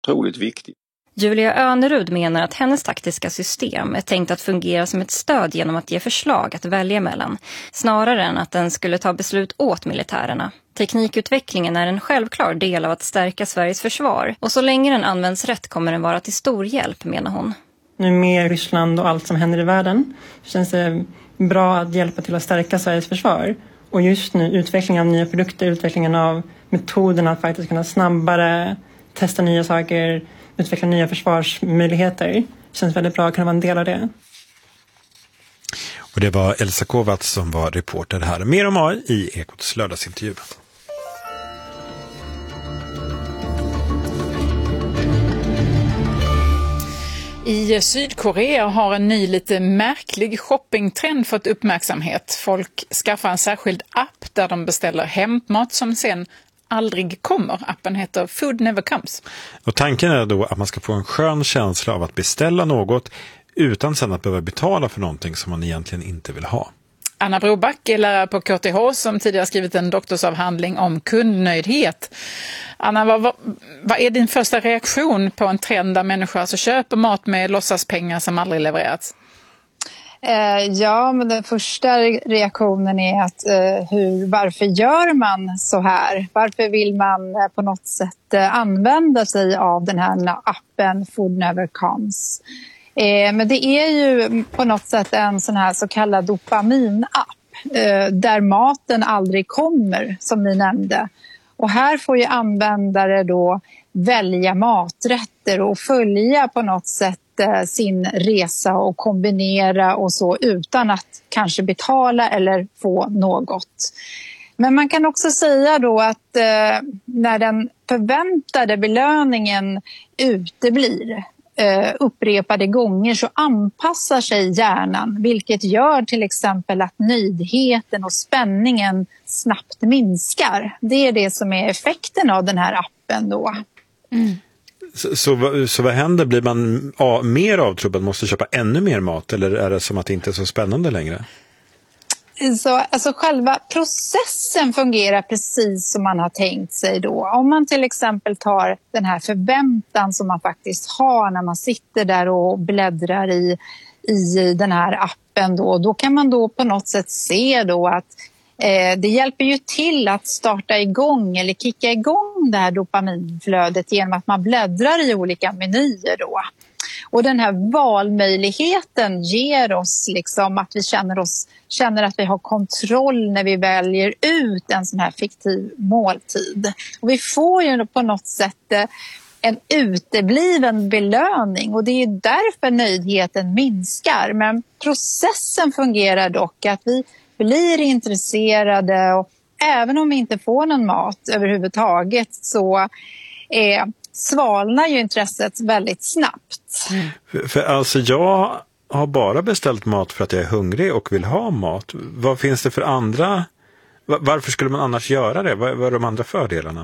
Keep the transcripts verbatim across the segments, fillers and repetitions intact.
otroligt viktigt. Julia Önerud menar att hennes taktiska system är tänkt att fungera som ett stöd genom att ge förslag att välja mellan, snarare än att den skulle ta beslut åt militärerna. Teknikutvecklingen är en självklar del av att stärka Sveriges försvar, och så länge den används rätt kommer den vara till stor hjälp, menar hon. Nu med Ryssland och allt som händer i världen känns det bra att hjälpa till att stärka Sveriges försvar. Och just nu utvecklingen av nya produkter, utvecklingen av metoderna att faktiskt kunna snabbare testa nya saker, utveckla nya försvarsmöjligheter. Känns väldigt bra att kunna vara en del av det. Och det var Elsa Kovacs som var reporter här. Mer om A I i Ekots lördagsintervju. I Sydkorea har en ny lite märklig shoppingtrend fått uppmärksamhet. Folk skaffar en särskild app där de beställer hämtmat som sen aldrig kommer. Appen heter Food Never Comes. Och tanken är då att man ska få en skön känsla av att beställa något utan sedan att behöva betala för någonting som man egentligen inte vill ha. Anna Broback är lärare på K T H som tidigare skrivit en doktorsavhandling om kundnöjdhet. Anna, vad, vad, vad är din första reaktion på en trend där människor alltså köper mat med låtsaspengar som aldrig levererats? Eh, ja, men den första reaktionen är att eh, hur, varför gör man så här? Varför vill man eh, på något sätt eh, använda sig av den här appen Food Never Comes? Eh, men det är ju på något sätt en sån här så kallad dopaminapp eh, där maten aldrig kommer, som ni nämnde. Och här får ju användare då välja maträtter och följa på något sätt eh, sin resa och kombinera och så utan att kanske betala eller få något. Men man kan också säga då att eh, när den förväntade belöningen uteblir upprepade gånger så anpassar sig hjärnan, vilket gör till exempel att nöjdheten och spänningen snabbt minskar. Det är det som är effekten av den här appen då. Mm. Så, så, så vad händer? Blir man ja, mer avtrubbad, måste köpa ännu mer mat, eller är det som att det inte är så spännande längre? Så, alltså själva processen fungerar precis som man har tänkt sig då. Om man till exempel tar den här förväntan som man faktiskt har när man sitter där och bläddrar i, i den här appen då. Då kan man då på något sätt se då att eh, det hjälper ju till att starta igång eller kicka igång det här dopaminflödet genom att man bläddrar i olika menyer då. Och den här valmöjligheten ger oss liksom att vi känner, oss, känner att vi har kontroll när vi väljer ut en sån här fiktiv måltid. Och vi får ju på något sätt en utebliven belöning och det är därför nöjdheten minskar. Men processen fungerar dock att vi blir intresserade och även om vi inte får någon mat överhuvudtaget så är svalnar ju intresset väldigt snabbt. Mm. För, för alltså jag har bara beställt mat för att jag är hungrig och vill ha mat. Vad finns det för andra? Varför skulle man annars göra det? Vad, vad är de andra fördelarna?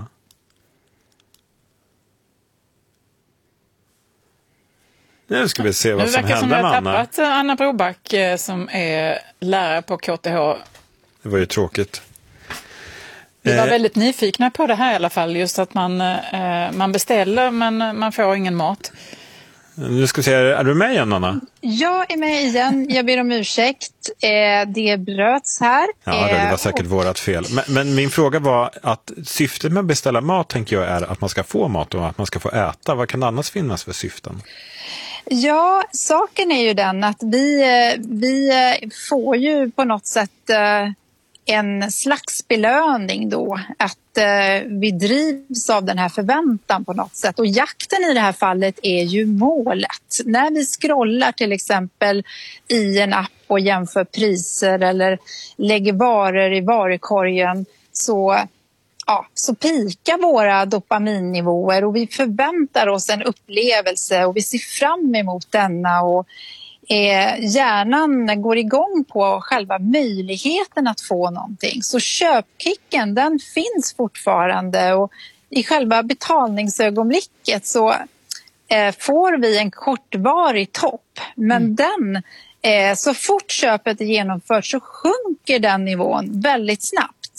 Nu ska vi se vad som händer med Anna. Det verkar som jag har tappat Anna Broback som är lärare på K T H. Det var ju tråkigt. Vi var väldigt nyfikna på det här i alla fall, just att man, eh, man beställer men man får ingen mat. Nu ska vi se, är du med igen, Anna? Jag är med igen, jag ber om ursäkt. Eh, det bröts här. Ja, det var säkert vårat fel. Men, men min fråga var att syftet med att beställa mat tänker jag är att man ska få mat och att man ska få äta. Vad kan det annars finnas för syften? Ja, saken är ju den att vi, vi får ju på något sätt en slags belöning då, att eh, vi drivs av den här förväntan på något sätt. Och jakten i det här fallet är ju målet. När vi scrollar till exempel i en app och jämför priser eller lägger varor i varukorgen så, ja, så pikar våra dopaminnivåer och vi förväntar oss en upplevelse och vi ser fram emot denna och Eh, hjärnan går igång på själva möjligheten att få någonting. Så köpkicken, den finns fortfarande och i själva betalningsögonblicket så eh, får vi en kortvarig topp. Men mm. den, eh, så fort köpet är genomfört så sjunker den nivån väldigt snabbt.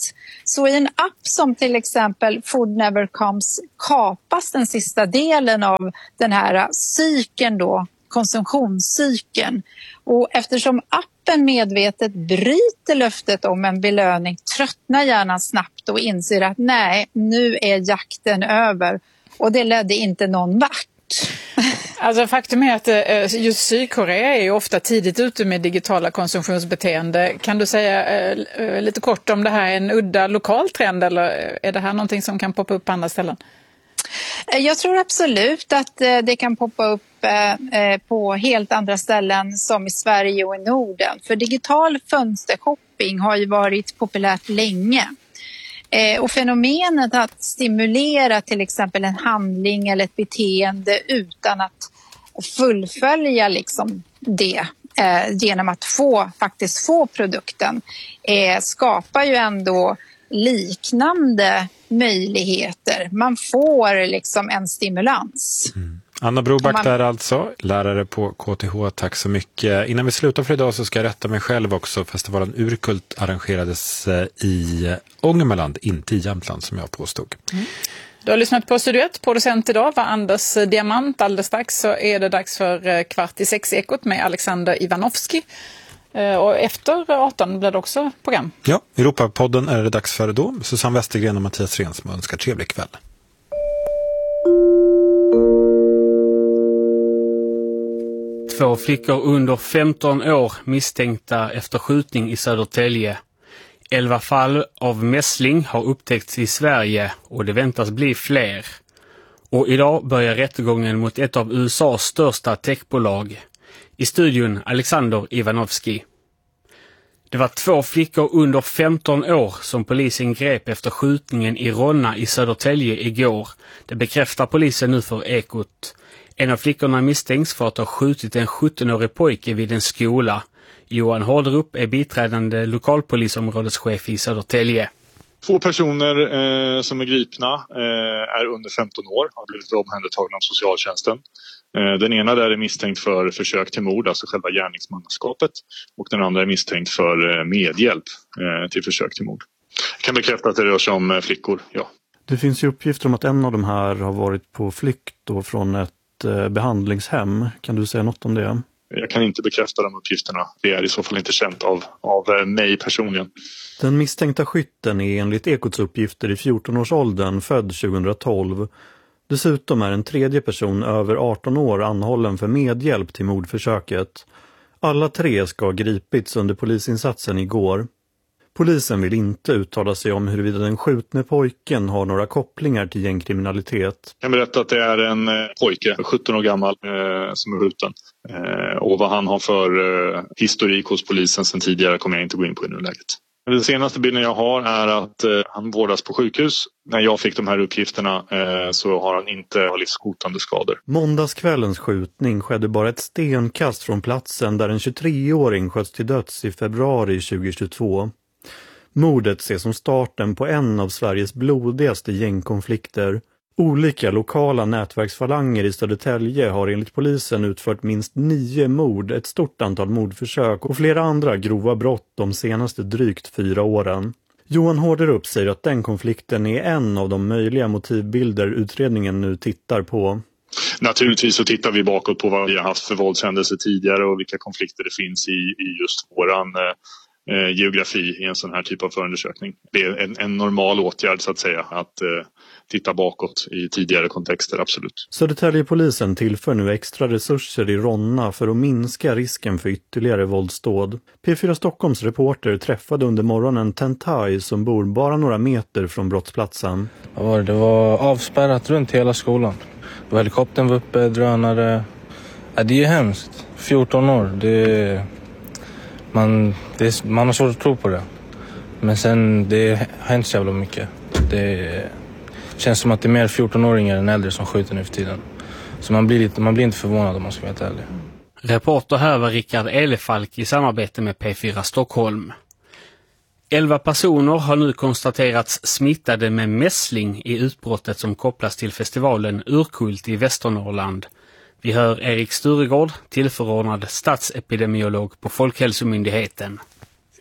Så i en app som till exempel Food Never Comes kapas den sista delen av den här cykeln då, konsumtionscykeln. Och eftersom appen medvetet bryter löftet om en belöning tröttnar hjärnan snabbt och inser att nej, nu är jakten över. Och det ledde inte någon vart. Alltså faktum är att just Sydkorea är ju ofta tidigt ute med digitala konsumtionsbeteende. Kan du säga eh, lite kort om det här är en udda lokal trend eller är det här någonting som kan poppa upp på andra ställen? Jag tror absolut att det kan poppa upp på helt andra ställen som i Sverige och i Norden. För digital fönstershopping har ju varit populärt länge. Och fenomenet att stimulera till exempel en handling eller ett beteende utan att fullfölja liksom det genom att få, faktiskt få produkten skapar ju ändå liknande möjligheter. Man får liksom en stimulans. Mm. Anna Broback man... där alltså, lärare på K T H. Tack så mycket. Innan vi slutar för idag så ska jag rätta mig själv också. Festivalen Urkult arrangerades i Ångermanland, inte i Jämtland som jag påstod. Mm. Du har lyssnat på Studio ett. Producent idag var Anders Diamant. Alldeles strax så är det dags för Kvart i sex-ekot med Alexander Ivanovski. Och efter arton blir det också program. Ja, Europapodden är det dags för då. Susanne Westergren och Mattias Ren som önskar trevlig kväll. Två flickor under femton år misstänkta efter skjutning i Södertälje. Elva fall av mässling har upptäckts i Sverige och det väntas bli fler. Och idag börjar rättegången mot ett av U S A:s största techbolag. I studion Alexander Ivanovski. Det var två flickor under femton år som polisen grep efter skjutningen i Ronna i Södertälje igår. Det bekräftar polisen nu för Ekot. En av flickorna misstänks för att ha skjutit en sjuttonårig pojke vid en skola. Johan Hårdrup är biträdande lokalpolisområdeschef i Södertälje. Två personer eh, som är gripna eh, är under femton år, har blivit omhändertagna av socialtjänsten. Eh, den ena där är misstänkt för försök till mord, alltså själva gärningsmannaskapet. Och den andra är misstänkt för eh, medhjälp eh, till försök till mord. Jag kan bekräfta att det rör sig om eh, flickor, ja. Det finns ju uppgifter om att en av de här har varit på flykt då från ett eh, behandlingshem. Kan du säga något om det? Jag kan inte bekräfta de uppgifterna. Det är i så fall inte känt av, av mig personligen. Den misstänkta skytten är enligt Ekots uppgifter i fjorton-årsåldern född tjugohundratolv. Dessutom är en tredje person över arton år anhållen för medhjälp till mordförsöket. Alla tre ska ha gripits under polisinsatsen igår. Polisen vill inte uttala sig om huruvida den skjutne pojken har några kopplingar till gängkriminalitet. Jag kan berätta att det är en eh, pojke, sjutton år gammal, eh, som är skjuten. Eh, och vad han har för eh, historik hos polisen sedan tidigare kommer jag inte gå in på i nuläget. Den senaste bilden jag har är att eh, han vårdas på sjukhus. När jag fick de här uppgifterna eh, så har han inte livshotande skador. Måndagskvällens skjutning skedde bara ett stenkast från platsen där en tjugotre-åring sköts till döds i februari tjugohundratjugotvå. Mordet ses som starten på en av Sveriges blodigaste gängkonflikter. Olika lokala nätverksfalanger i Södertälje har enligt polisen utfört minst nio mord, ett stort antal mordförsök och flera andra grova brott de senaste drygt fyra åren. Johan Hårdrup säger att den konflikten är en av de möjliga motivbilder utredningen nu tittar på. Naturligtvis så tittar vi bakåt på vad vi har haft för våldshändelser tidigare och vilka konflikter det finns i, i just våran eh, geografi i en sån här typ av förundersökning. Det är en, en normal åtgärd så att säga att eh, titta bakåt i tidigare kontexter, absolut. Södertäljepolisen tillför nu extra resurser i Ronna för att minska risken för ytterligare våldsdåd. P fyra Stockholms reporter träffade under morgonen Tentai som bor bara några meter från brottsplatsen. Vad var det? Det var avspärrat runt hela skolan. Helikoptern var uppe, drönare. Ja, det är ju hemskt. fjorton år. Det, man, det, man har svårt att tro på det. Men sen, det har hänt så jävla mycket. Det känns som att det är mer fjorton-åringar än äldre som skjuter nu för tiden. Så man blir, lite, man blir inte förvånad om man ska vara helt ärlig. Reporter här var Rickard Elefalk i samarbete med P fyra Stockholm. Elva personer har nu konstaterats smittade med mässling i utbrottet som kopplas till festivalen Urkult i Västernorrland. Vi hör Erik Sturegård, tillförordnad statsepidemiolog på Folkhälsomyndigheten.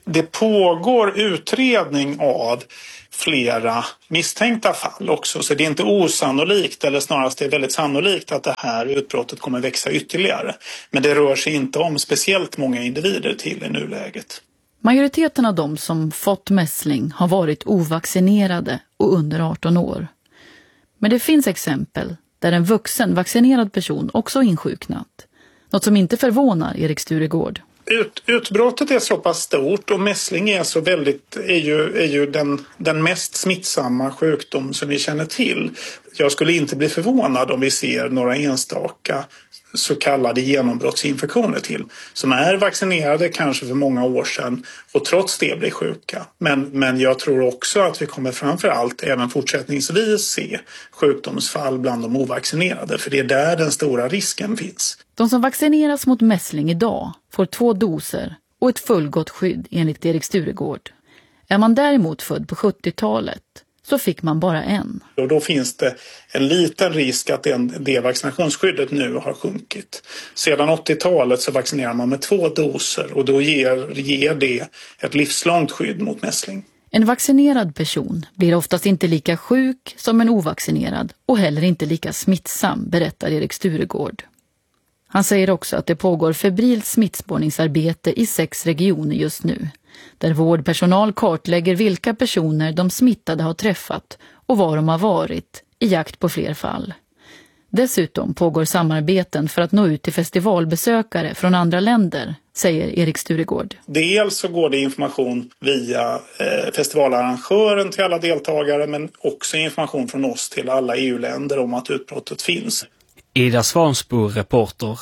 Det pågår utredning av flera misstänkta fall också, så det är inte osannolikt, eller snarast det är väldigt sannolikt att det här utbrottet kommer växa ytterligare. Men det rör sig inte om speciellt många individer till i nuläget. Majoriteten av de som fått mässling har varit ovaccinerade och under arton år. Men det finns exempel där en vuxen vaccinerad person också insjuknat. Något som inte förvånar Erik Sturegård. Ut, utbrottet är så pass stort och mässling är så väldigt är ju, är ju den, den mest smittsamma sjukdom som vi känner till. Jag skulle inte bli förvånad om vi ser några enstaka så kallade genombrottsinfektioner till som är vaccinerade kanske för många år sedan och trots det blir sjuka. Men, men jag tror också att vi kommer framförallt även fortsättningsvis se sjukdomsfall bland de ovaccinerade, för det är där den stora risken finns. De som vaccineras mot mässling idag får två doser och ett fullgott skydd enligt Erik Sturegård. Är man däremot född på sjuttiotalet så fick man bara en. Och då finns det en liten risk att det, det vaccinationsskyddet nu har sjunkit. Sedan åttiotalet så vaccinerar man med två doser och då ger, ger det ett livslångt skydd mot mässling. En vaccinerad person blir oftast inte lika sjuk som en ovaccinerad och heller inte lika smittsam, berättar Erik Sturegård. Han säger också att det pågår febrilt smittspårningsarbete i sex regioner just nu, där vårdpersonal kartlägger vilka personer de smittade har träffat och var de har varit i jakt på fler fall. Dessutom pågår samarbeten för att nå ut till festivalbesökare från andra länder, säger Erik Sturegård. Dels så går det information via eh, festivalarrangören till alla deltagare, men också information från oss till alla E U-länder om att utbrottet finns. Ida Svansbo, reporter.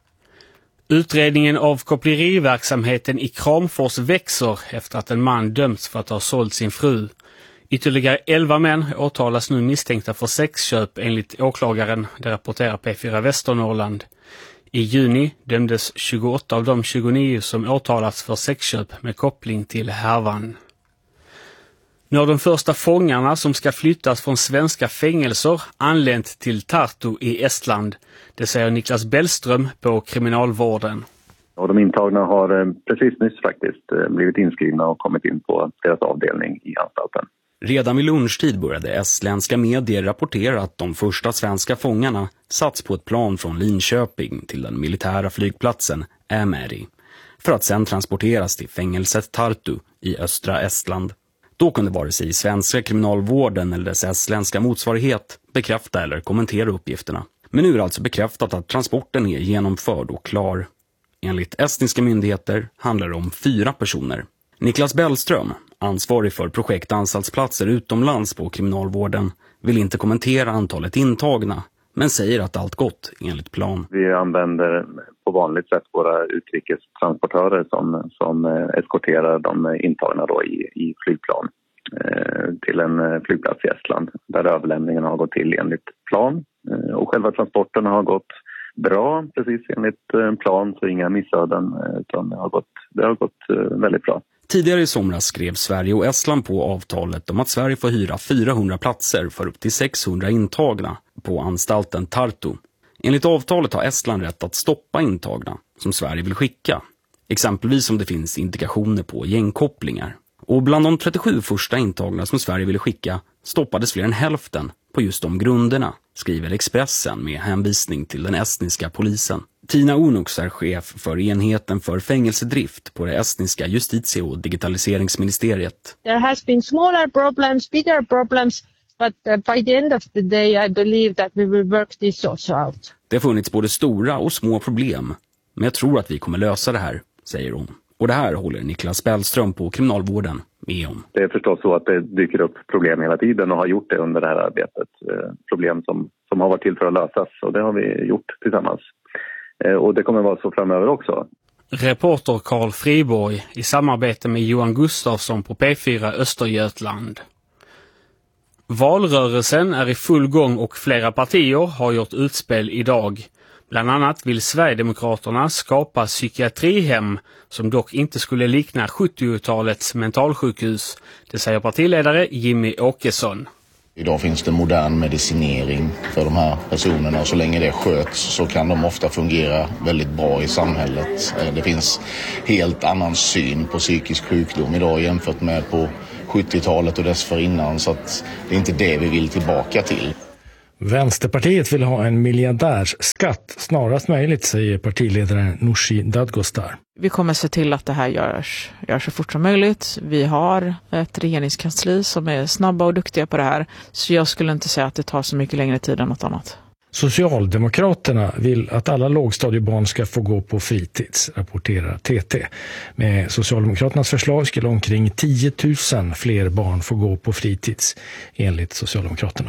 Utredningen av koppleriverksamheten i Kramfors växer efter att en man dömts för att ha sålt sin fru. Ytterligare elva män åtalas nu misstänkta för sexköp enligt åklagaren, det rapporterar P fyra Västernorrland. I juni dömdes tjugoåtta av de tjugonio som åtalats för sexköp med koppling till härvan. Nu har de första fångarna som ska flyttas från svenska fängelser anlänt till Tartu i Estland. Det säger Niklas Bellström på kriminalvården. Och de intagna har precis nyss faktiskt blivit inskrivna och kommit in på deras avdelning i anstalten. Redan vid lunchtid började estländska medier rapportera att de första svenska fångarna satts på ett plan från Linköping till den militära flygplatsen Ämeri för att sedan transporteras till fängelset Tartu i östra Estland. Då kunde vare sig svenska kriminalvården eller dess estländska motsvarighet bekräfta eller kommentera uppgifterna. Men nu är det alltså bekräftat att transporten är genomförd och klar. Enligt estniska myndigheter handlar det om fyra personer. Niklas Bellström, ansvarig för projekt anstaltsplatser utomlands på kriminalvården, vill inte kommentera antalet intagna, men säger att allt gått enligt plan. Vi använder på vanligt sätt våra utrikestransportörer som, som eskorterar de intagna då i, i flygplan eh, till en flygplats i Estland där överlämningen har gått till enligt plan. Eh, och själva transporten har gått bra, precis enligt plan, så inga missöden, utan det har gått, det har gått eh, väldigt bra. Tidigare i somras skrev Sverige och Estland på avtalet om att Sverige får hyra fyrahundra platser för upp till sexhundra intagna på anstalten Tartu. Enligt avtalet har Estland rätt att stoppa intagna som Sverige vill skicka, exempelvis om det finns indikationer på gängkopplingar. Och bland de trettiosju första intagna som Sverige ville skicka stoppades fler än hälften på just de grunderna, skriver Expressen med hänvisning till den estniska polisen. Tina Unuks är chef för enheten för fängelsedrift på det estniska justitie- och digitaliseringsministeriet. There has been smaller problems, bigger problems, but uh, by the end of the day I believe that we will work this also out. Det har funnits både stora och små problem, men jag tror att vi kommer lösa det här, säger hon. Och det här håller Niklas Bellström på kriminalvården med om. Det är förstås så att det dyker upp problem hela tiden och har gjort det under det här arbetet. Problem som, som har varit till för att lösas, och det har vi gjort tillsammans. Och det kommer vara så framöver också. Reporter Carl Friborg i samarbete med Johan Gustafsson på P fyra Östergötland. Valrörelsen är i full gång och flera partier har gjort utspel idag. Bland annat vill Sverigedemokraterna skapa psykiatrihem som dock inte skulle likna sjuttiotalets mentalsjukhus. Det säger partiledare Jimmy Åkesson. Idag finns det modern medicinering för de här personerna och så länge det sköts så kan de ofta fungera väldigt bra i samhället. Det finns helt annan syn på psykisk sjukdom idag jämfört med på sjuttiotalet och dessförinnan, så att det är inte det vi vill tillbaka till. Vänsterpartiet vill ha en miljardärsskatt snarast möjligt, säger partiledaren Nooshi Dadgostar. Vi kommer se till att det här görs, görs så fort som möjligt. Vi har ett regeringskansli som är snabba och duktiga på det här, så jag skulle inte säga att det tar så mycket längre tid än något annat. Socialdemokraterna vill att alla lågstadiebarn ska få gå på fritids, rapporterar T T. Med Socialdemokraternas förslag skulle omkring tio tusen fler barn få gå på fritids, enligt Socialdemokraterna.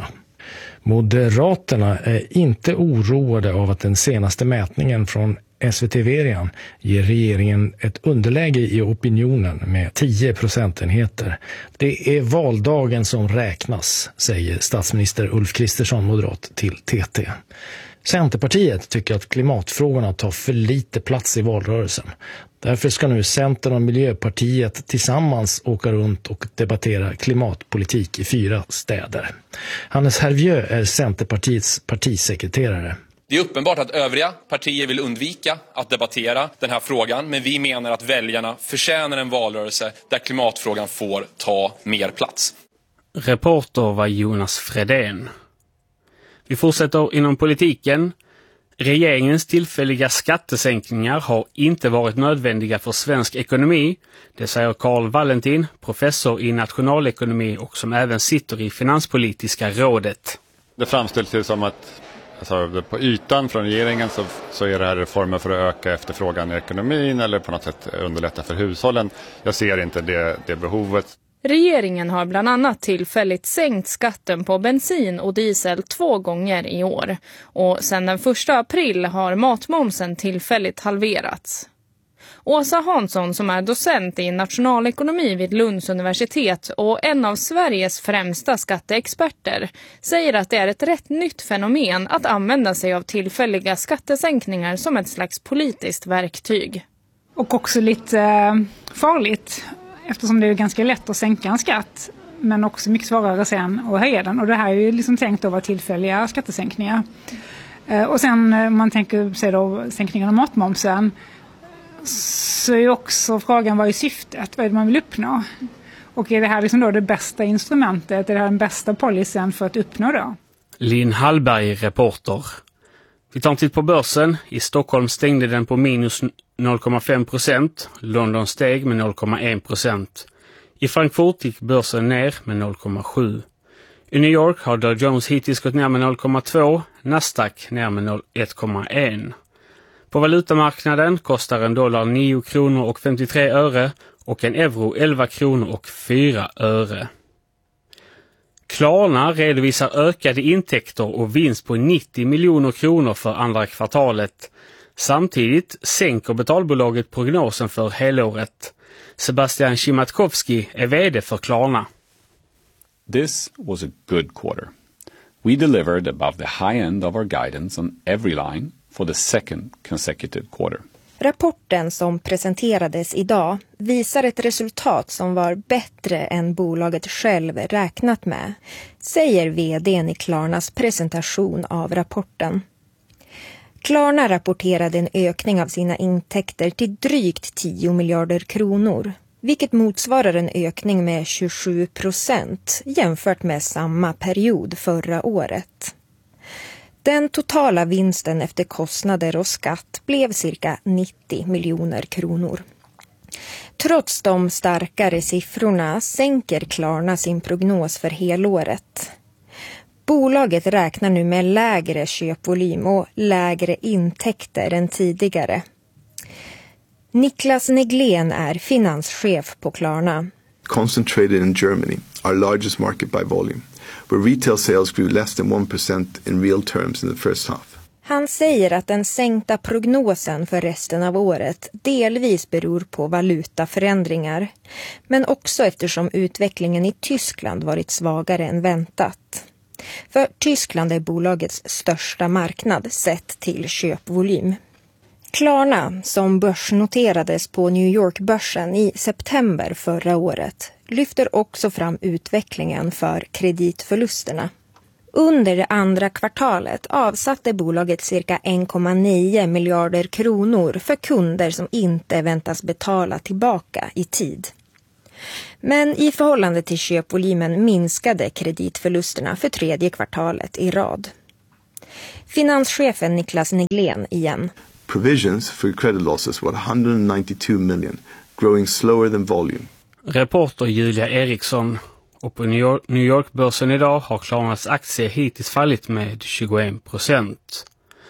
Moderaterna är inte oroade av att den senaste mätningen från S V T-Verian ger regeringen ett underläge i opinionen med tio procentenheter. Det är valdagen som räknas, säger statsminister Ulf Kristersson, moderat, till T T. Centerpartiet tycker att klimatfrågorna tar för lite plats i valrörelsen. Därför ska nu Centern och Miljöpartiet tillsammans åka runt och debattera klimatpolitik i fyra städer. Hannes Hervieu är Centerpartiets partisekreterare. Det är uppenbart att övriga partier vill undvika att debattera den här frågan, men vi menar att väljarna förtjänar en valrörelse där klimatfrågan får ta mer plats. Reporter var Jonas Fredén. Vi fortsätter inom politiken. Regeringens tillfälliga skattesänkningar har inte varit nödvändiga för svensk ekonomi. Det säger Carl Valentin, professor i nationalekonomi och som även sitter i Finanspolitiska rådet. Det framställs ju som att alltså, på ytan från regeringen så, så är det här reformer för att öka efterfrågan i ekonomin eller på något sätt underlätta för hushållen. Jag ser inte det, det behovet. Regeringen har bland annat tillfälligt sänkt skatten på bensin och diesel två gånger i år. Och sedan den första april har matmomsen tillfälligt halverats. Åsa Hansson, som är docent i nationalekonomi vid Lunds universitet och en av Sveriges främsta skatteexperter, säger att det är ett rätt nytt fenomen att använda sig av tillfälliga skattesänkningar som ett slags politiskt verktyg. Och också lite eh, farligt, eftersom det är ganska lätt att sänka en skatt, men också mycket svårare sen att höja den. Och det här är ju liksom tänkt att vara tillfälliga skattesänkningar. Eh, och sen om man tänker sig då sänkningen av matmomsen, så är också frågan, vad är syftet? Vad är det man vill uppnå? Och är det här liksom då det bästa instrumentet? Är det här den bästa policyn för att uppnå det? Linn Hallberg, reporter. Vi tar en titt på börsen. I Stockholm stängde den på minus noll komma fem procent. London steg med noll komma en procent. I Frankfurt gick börsen ner med noll komma sju. I New York har Dow Jones hittills gått ner med noll komma två. Nasdaq ner med ett komma ett. På valutamarknaden kostar en dollar nio kronor och femtiotre öre och en euro elva kronor och fyra öre. Klarna redovisar ökade intäkter och vinst på nittio miljoner kronor för andra kvartalet. Samtidigt sänker betalbolaget prognosen för helåret. Sebastian Szymatkowski är vd för Klarna. This was a good quarter. We delivered above the high end of our guidance on every line for the second consecutive quarter. Rapporten som presenterades idag visar ett resultat som var bättre än bolaget själv räknat med, säger vdn i Klarnas presentation av rapporten. Klarna rapporterade en ökning av sina intäkter till drygt tio miljarder kronor, vilket motsvarar en ökning med tjugosju procent jämfört med samma period förra året. Den totala vinsten efter kostnader och skatt blev cirka nittio miljoner kronor. Trots de starkare siffrorna sänker Klarna sin prognos för helåret. Bolaget räknar nu med lägre köpvolym och lägre intäkter än tidigare. Niklas Neglén är finanschef på Klarna. Concentrated in Germany, our largest market by volume, where retail sales grew less than one percent in real terms in the first half. Han säger att den sänkta prognosen för resten av året delvis beror på valutaförändringar, men också eftersom utvecklingen i Tyskland varit svagare än väntat. För Tyskland är bolagets största marknad sett till köpvolym. Klarna, som börsnoterades på New York-börsen i september förra året, lyfter också fram utvecklingen för kreditförlusterna. Under det andra kvartalet avsatte bolaget cirka en komma nio miljarder kronor för kunder som inte väntas betala tillbaka i tid. Men i förhållande till köpvolymen minskade kreditförlusterna för tredje kvartalet i rad. Finanschefen Niklas Neglén igen. Provisions for credit losses were one hundred ninety-two million, growing slower than volume. Reporter Julia Eriksson. Och på New York, New York-börsen idag har Klarnas aktie hittills fallit med tjugoen procent.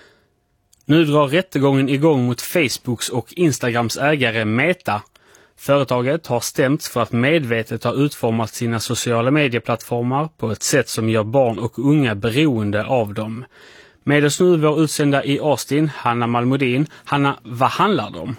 Nu drar rättegången igång mot Facebooks och Instagrams ägare Meta. Företaget har stämts för att medvetet ha utformat sina sociala medieplattformar på ett sätt som gör barn och unga beroende av dem. Med oss nu vår utsända i Austin, Hanna Malmodin. Hanna, vad handlar det om?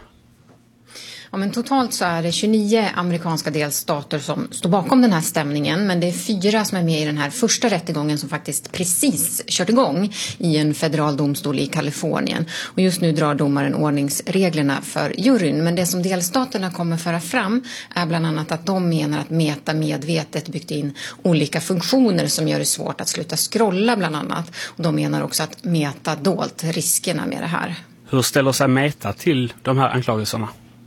Ja, men totalt så är det tjugonio amerikanska delstater som står bakom den här stämningen, men det är fyra som är med i den här första rättegången som faktiskt precis kört igång i en federal domstol i Kalifornien. Och just nu drar domaren ordningsreglerna för juryn, men det som delstaterna kommer föra fram är bland annat att de menar att Meta medvetet byggt in olika funktioner som gör det svårt att sluta scrolla bland annat. Och de menar också att Meta dolt riskerna med det här. Hur ställer sig Meta till de här anklagelserna?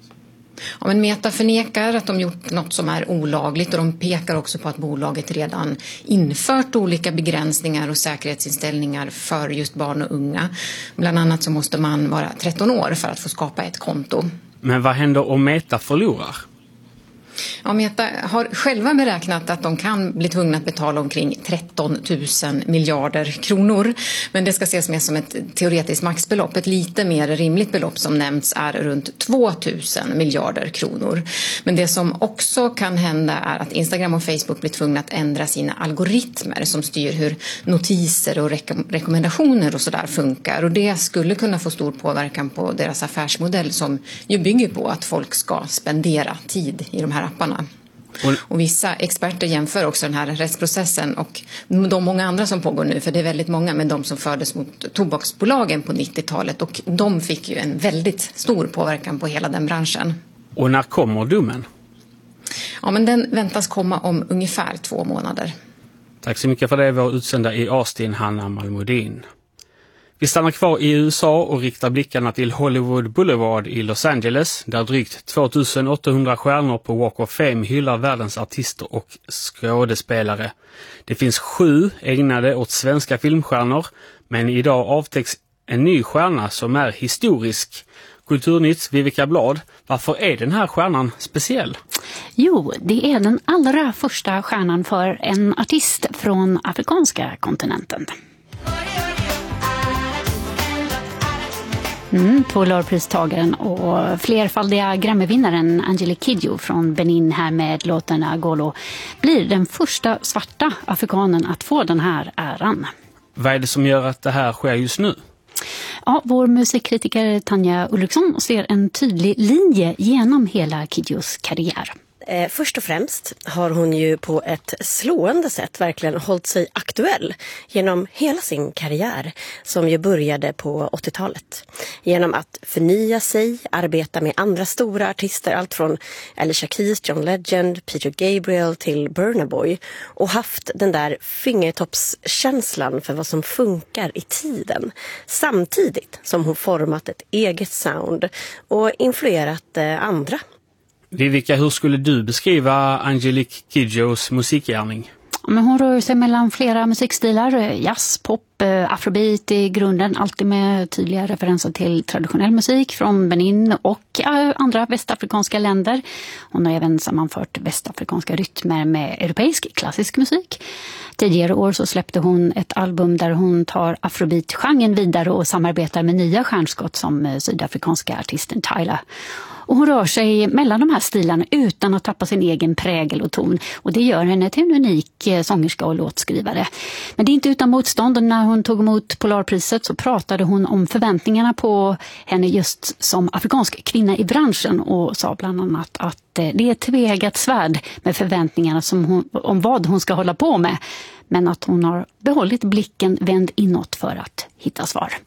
Ja, men Meta förnekar att de gjort något som är olagligt och de pekar också på att bolaget redan infört olika begränsningar och säkerhetsinställningar för just barn och unga. Bland annat så måste man vara tretton år för att få skapa ett konto. Men vad händer om Meta förlorar? Ja, Meta har själva beräknat att de kan bli tvungna att betala omkring tretton tusen miljarder kronor. Men det ska ses med som ett teoretiskt maxbelopp. Ett lite mer rimligt belopp som nämnts är runt två tusen miljarder kronor. Men det som också kan hända är att Instagram och Facebook blir tvungna att ändra sina algoritmer som styr hur notiser och rekom- rekommendationer och sådär funkar. Och det skulle kunna få stor påverkan på deras affärsmodell som ju bygger på att folk ska spendera tid i de här apparna. Och vissa experter jämför också den här rättsprocessen och de många andra som pågår nu, för det är väldigt många med de som fördes mot tobaksbolagen på nittiotalet och de fick ju en väldigt stor påverkan på hela den branschen. Och när kommer domen? Ja, men den väntas komma om ungefär två månader. Tack så mycket för det, vår utsända i Austin, Hanna Malmodin. Vi stannar kvar i U S A och riktar blickarna till Hollywood Boulevard i Los Angeles, där drygt tvåtusen åttahundra stjärnor på Walk of Fame hyllar världens artister och skådespelare. Det finns sju ägnade åt svenska filmstjärnor, men idag avtäcks en ny stjärna som är historisk. Kulturnytts Vivica Blad, varför är den här stjärnan speciell? Jo, det är den allra första stjärnan för en artist från afrikanska kontinenten. Mm, Polarpristagaren och flerfaldiga Grammy-vinnaren Angelique Kidjo från Benin här med låten Agolo blir den första svarta afrikanen att få den här äran. Vad är det som gör att det här sker just nu? Ja, vår musikkritiker Tanja Ulriksson ser en tydlig linje genom hela Kidjos karriär. Eh, först och främst har hon ju på ett slående sätt verkligen hållit sig aktuell genom hela sin karriär som ju började på åttiotalet. Genom att förnya sig, arbeta med andra stora artister, allt från Alicia Keys, John Legend, Peter Gabriel till Burna Boy, och haft den där fingertoppskänslan för vad som funkar i tiden. Samtidigt som hon format ett eget sound och influerat eh, andra. Vivica, hur skulle du beskriva Angelique Kidjos musikgärning? Men hon rör sig mellan flera musikstilar, jazz, pop, afrobeat i grunden, alltid med tydliga referenser till traditionell musik från Benin och andra västafrikanska länder. Hon har även sammanfört västafrikanska rytmer med europeisk klassisk musik. Tidigare år så släppte hon ett album där hon tar afrobeat-genren vidare och samarbetar med nya stjärnskott som sydafrikanska artisten Tyler. Och hon rör sig mellan de här stilarna utan att tappa sin egen prägel och ton. Och det gör henne till en unik sångerska och låtskrivare. Men det är inte utan motstånd. Och när hon tog emot Polarpriset så pratade hon om förväntningarna på henne just som afrikansk kvinna i branschen. Och sa bland annat att det är ett tvegat svärd med förväntningarna som hon, om vad hon ska hålla på med. Men att hon har behållit blicken vänd inåt för att hitta svar.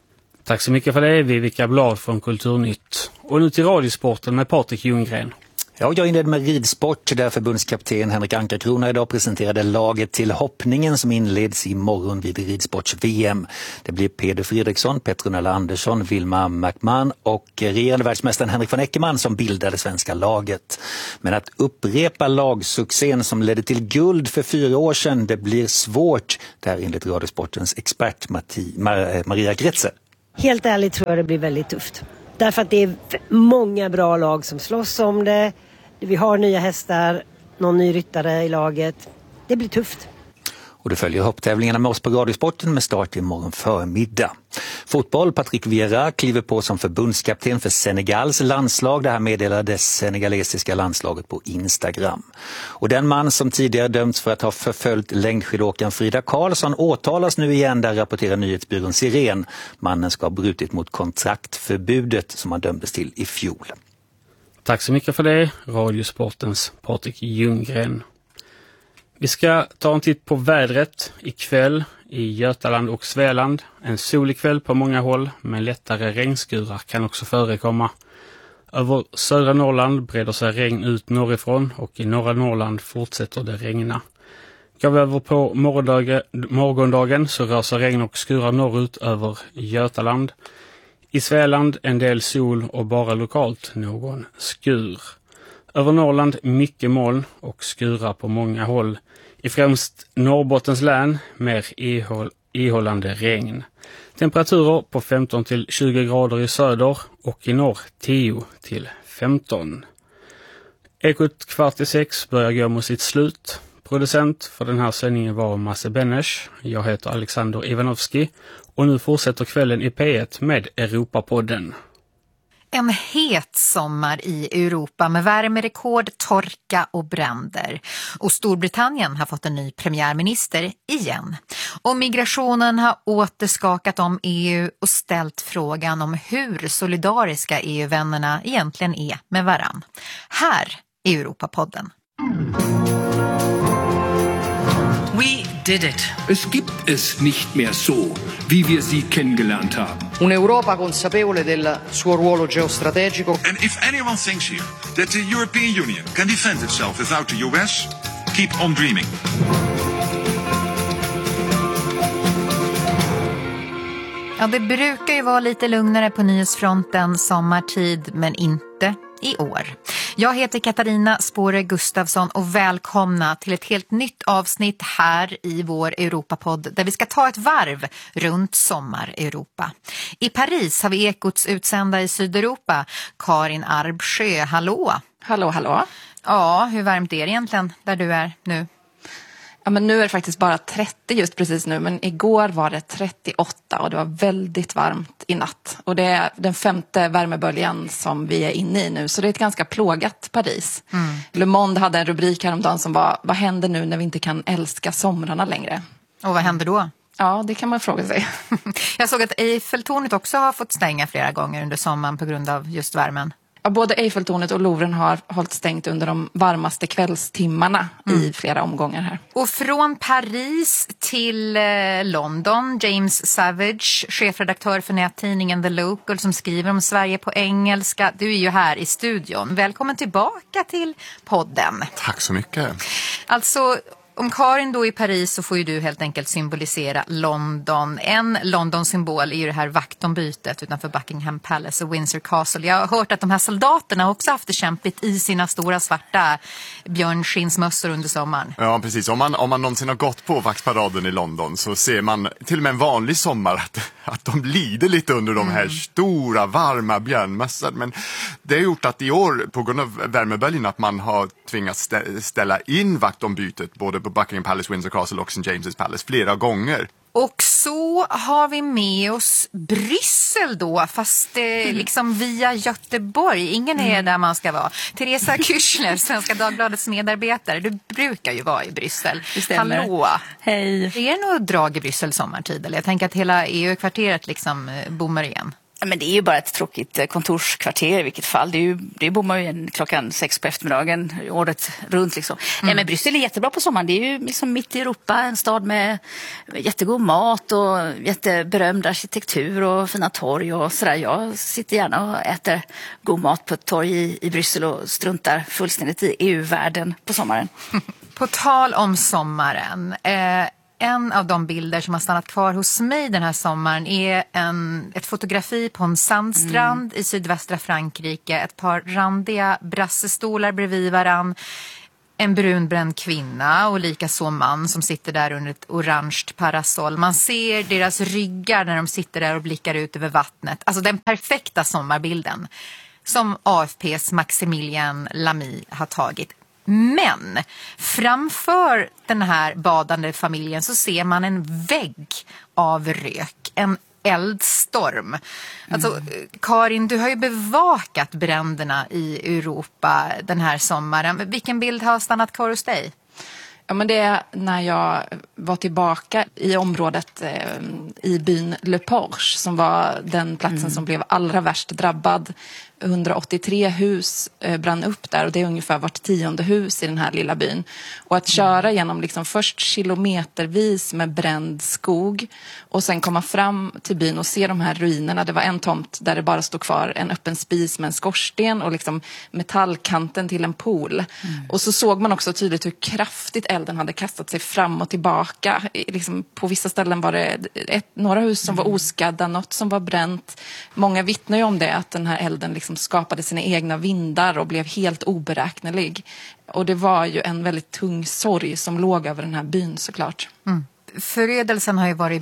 Tack så mycket för det, Vivica Blad från Kulturnytt. Och nu till Radiosporten med Patrik Ljunggren. Ja, jag inledde med ridsport där förbundskapten Henrik Ankarkrona idag presenterade laget till hoppningen som inleds imorgon vid ridsports-V M. Det blir Peder Fredriksson, Petronella Andersson, Vilma McMahon och regerande världsmästaren Henrik von Eckermann som bildade svenska laget. Men att upprepa lagsuccén som ledde till guld för fyra år sedan, det blir svårt, där enligt Radiosportens expert Maria Gretzer. Helt ärligt tror jag det blir väldigt tufft. Därför att det är många bra lag som slåss om det. Vi har nya hästar, någon ny ryttare i laget. Det blir tufft. Och du följer hopptävlingarna med oss på Radiosporten med start imorgon förmiddag. Fotboll, Patrick Vieira kliver på som förbundskapten för Senegals landslag. Det här meddelade det senegalesiska landslaget på Instagram. Och den man som tidigare dömts för att ha förföljt längdskidåkaren Frida Karlsson åtalas nu igen, där rapporterar nyhetsbyrån Siren. Mannen ska ha brutit mot kontraktförbudet som han dömdes till i fjol. Tack så mycket för det, Radiosportens Patrik Ljunggren. Vi ska ta en titt på vädret ikväll i Götaland och Svealand. En solig kväll på många håll, men lättare regnskurar kan också förekomma. Över södra Norrland breder sig regn ut norrifrån och i norra Norrland fortsätter det regna. Går vi över på morgondagen så rör sig regn och skurar norrut över Götaland. I Svealand en del sol och bara lokalt någon skur. Över Norrland mycket moln och skurar på många håll. I främst Norrbottens län mer ihåll, ihållande regn. Temperaturer på femton till tjugo grader i söder och i norr tio till femton. Ekot kvart i sex börjar gå mot sitt slut. Producent för den här sändningen var Masse Benesch. Jag heter Alexander Ivanovski och nu fortsätter kvällen i P ett med Europapodden. En het sommar i Europa med värmerekord, torka och bränder. Och Storbritannien har fått en ny premiärminister igen. Och migrationen har återskakat om E U och ställt frågan om hur solidariska E U-vännerna egentligen är med varann. Här i Europapodden. We did it. Es gibt es nicht mehr so, wie wir sie kennengelernt haben. Un'Europa consapevole del suo ruolo geostrategico. And if anyone thinks here that the European Union can defend itself without the U S, keep on dreaming. Ja, det brukar ju vara lite lugnare på nyhetsfronten sommartid, men inte i år. Jag heter Katarina Spåre Gustafsson och välkomna till ett helt nytt avsnitt här i vår Europapodd där vi ska ta ett varv runt sommar-Europa. I Paris har vi Ekots utsända i Sydeuropa, Karin Arbsjö. Hallå! Hallå, hallå. Ja, hur varmt är det egentligen där du är nu? Ja, men nu är det faktiskt bara trettio just precis nu, men igår var det trettioåtta och det var väldigt varmt i natt. Och det är den femte värmeböljan som vi är inne i nu, så det är ett ganska plågat Paris. Mm. Le Monde hade en rubrik häromdagen som var: vad händer nu när vi inte kan älska somrarna längre? Och vad händer då? Ja, det kan man fråga sig. Jag såg att Eiffeltornet också har fått stänga flera gånger under sommaren på grund av just värmen. Ja, både Eiffeltornet och Louvren har hållit stängt under de varmaste kvällstimmarna mm. i flera omgångar här. Och från Paris till eh, London, James Savage, chefredaktör för nättidningen The Local som skriver om Sverige på engelska. Du är ju här i studion. Välkommen tillbaka till podden. Tack så mycket. Alltså, om Karin då är i Paris så får ju du helt enkelt symbolisera London. En London-symbol är ju det här vaktombytet utanför Buckingham Palace och Windsor Castle. Jag har hört att de här soldaterna också haft det kämpigt i sina stora svarta björnskinnsmössor under sommaren. Ja, precis. Om man, om man någonsin har gått på vaktparaden i London så ser man till och med en vanlig sommar att, att de lider lite under de här mm. stora, varma björnmössor. Men det har gjort att i år, på grund av värmeböljen, att man har tvingats ställa in vaktombytet både på Buckingham Palace, Windsor Castle och Saint James's Palace flera gånger. Och så har vi med oss Bryssel då, fast eh, liksom via Göteborg. Ingen är där man ska vara. Teresa Küchler, Svenska Dagbladets medarbetare. Du brukar ju vara i Bryssel. Hallå! Hej! Är det något drag i Bryssel sommartid? Eller jag tänker att hela E U-kvarteret liksom bommar igen. Men det är ju bara ett tråkigt kontorskvarter i vilket fall. Det är ju, det bor man ju klockan sex på eftermiddagen året runt liksom. Mm. Nej, men Bryssel är jättebra på sommaren. Det är ju liksom mitt i Europa, en stad med jättegod mat och jätteberömd arkitektur och fina torg och sådär. Jag sitter gärna och äter god mat på ett torg i, i Bryssel och struntar fullständigt i E U-världen på sommaren. På tal om sommaren, eh, en av de bilder som har stannat kvar hos mig den här sommaren är en, ett fotografi på en sandstrand mm. i sydvästra Frankrike. Ett par randiga brassestolar bredvid varann. En brunbränd kvinna och lika så man som sitter där under ett orange parasoll. Man ser deras ryggar när de sitter där och blickar ut över vattnet. Alltså den perfekta sommarbilden som A F P:s Maximilien Lamy har tagit. Men framför den här badande familjen så ser man en vägg av rök, en eldstorm. Mm. Alltså, Karin, du har ju bevakat bränderna i Europa den här sommaren. Vilken bild har stannat kvar hos dig? Ja, men det är när jag var tillbaka i området eh, i byn Le Porche som var den platsen mm. som blev allra värst drabbad. hundraåttiotre hus eh, brann upp där och det är ungefär vart tionde hus i den här lilla byn. Och att köra genom liksom först kilometervis med bränd skog och sen komma fram till byn och se de här ruinerna. Det var en tomt där det bara stod kvar en öppen spis med en skorsten och liksom metallkanten till en pool. Mm. Och så såg man också tydligt hur kraftigt elden hade kastat sig fram och tillbaka. Liksom på vissa ställen var det ett, några hus som var oskadda, något som var bränt. Många vittnar ju om det, att den här elden liksom skapade sina egna vindar och blev helt oberäknelig. Och det var ju en väldigt tung sorg som låg över den här byn såklart. Mm. Förödelsen har ju varit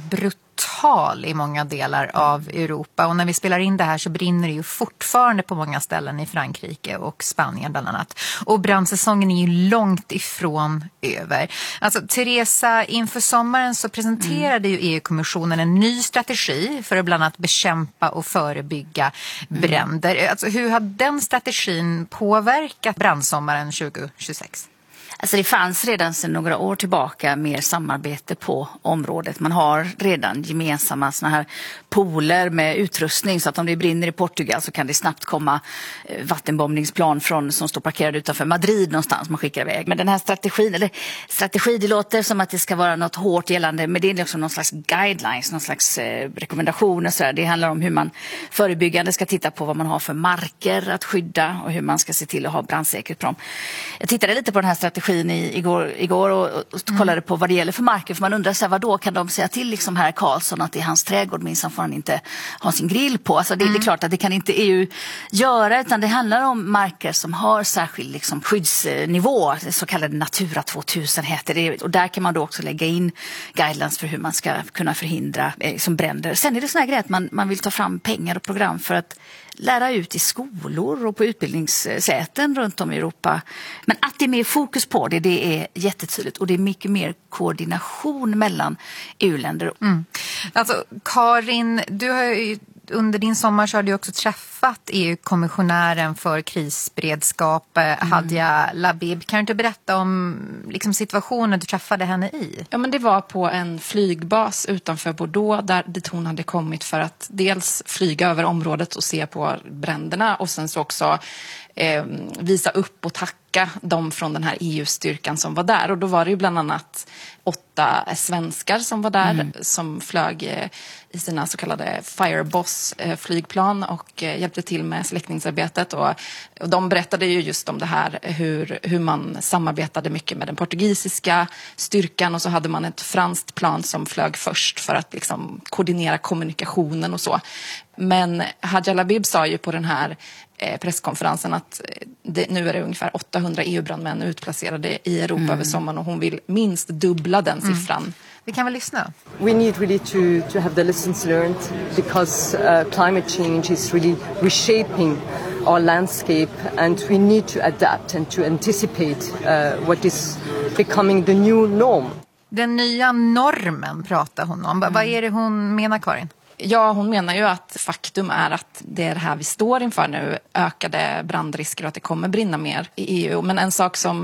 brutal i många delar av Europa och när vi spelar in det här så brinner det ju fortfarande på många ställen i Frankrike och Spanien bland annat. Och brandsäsongen är ju långt ifrån över. Alltså Teresa, inför sommaren så presenterade mm. ju E U-kommissionen en ny strategi för att bland annat bekämpa och förebygga mm. bränder. Alltså hur har den strategin påverkat brandsommaren tjugohundratjugosex? Alltså det fanns redan sedan några år tillbaka mer samarbete på området. Man har redan gemensamma såna här pooler med utrustning så att om det brinner i Portugal så kan det snabbt komma vattenbombningsplan från, som står parkerade utanför Madrid någonstans man skickar iväg. Men den här strategin, eller strategi, det låter som att det ska vara något hårt gällande, men det är liksom någon slags guidelines, någon slags eh, rekommendationer. Så där. Det handlar om hur man förebyggande ska titta på vad man har för marker att skydda och hur man ska se till att ha brandsäkerhet på dem. Jag tittade lite på den här strategin I, igår, igår och, och kollade mm. på vad det gäller för marker. För man undrar så här, vad då kan de säga till liksom herr Karlsson att det är hans trädgård, minsann får han inte ha sin grill på. Alltså det, mm. det är klart att det kan inte E U göra, utan det handlar om marker som har särskild liksom, skyddsnivå, så kallade Natura tvåtusen heter det. Och där kan man då också lägga in guidelines för hur man ska kunna förhindra eh, som bränder. Sen är det sån här grej att man, man vill ta fram pengar och program för att lära ut i skolor och på utbildningssäten runt om i Europa. Men att det är mer fokus på det, det är jättetydligt. Och det är mycket mer koordination mellan E U-länder. Mm. Alltså, Karin, du har ju, under din sommar så har du också träffat E U-kommissionären för krisberedskap, mm. Hadja Labib. Kan du inte berätta om liksom, situationen du träffade henne i? Ja, men det var på en flygbas utanför Bordeaux där dit hon hade kommit för att dels flyga över området och se på bränderna och sen så också eh, visa upp och tacka dem från den här E U-styrkan som var där. Och då var det ju bland annat åtta svenskar som var där mm. som flög eh, i sina så kallade Fireboss-flygplan och eh, hjälpte till med släckningsarbetet. Och, och de berättade ju just om det här, hur, hur man samarbetade mycket med den portugisiska styrkan och så hade man ett franskt plan som flög först för att liksom, koordinera kommunikationen och så. Men Hadja Labib sa ju på den här eh, presskonferensen att det, nu är det ungefär åttahundra E U-brandmän utplacerade i Europa mm. över sommaren och hon vill minst dubbla den siffran. Mm. Vi kan väl lyssna. We need really to, to have the lessons learned because uh, climate change is really reshaping our landscape and we need to adapt and to anticipate uh, what is becoming the new norm. Den nya normen pratar hon om. Mm. Vad är det hon menar, Karin? Ja, hon menar ju att faktum är att det är det här vi står inför nu, ökade brandrisker och att det kommer brinna mer i E U. Men en sak som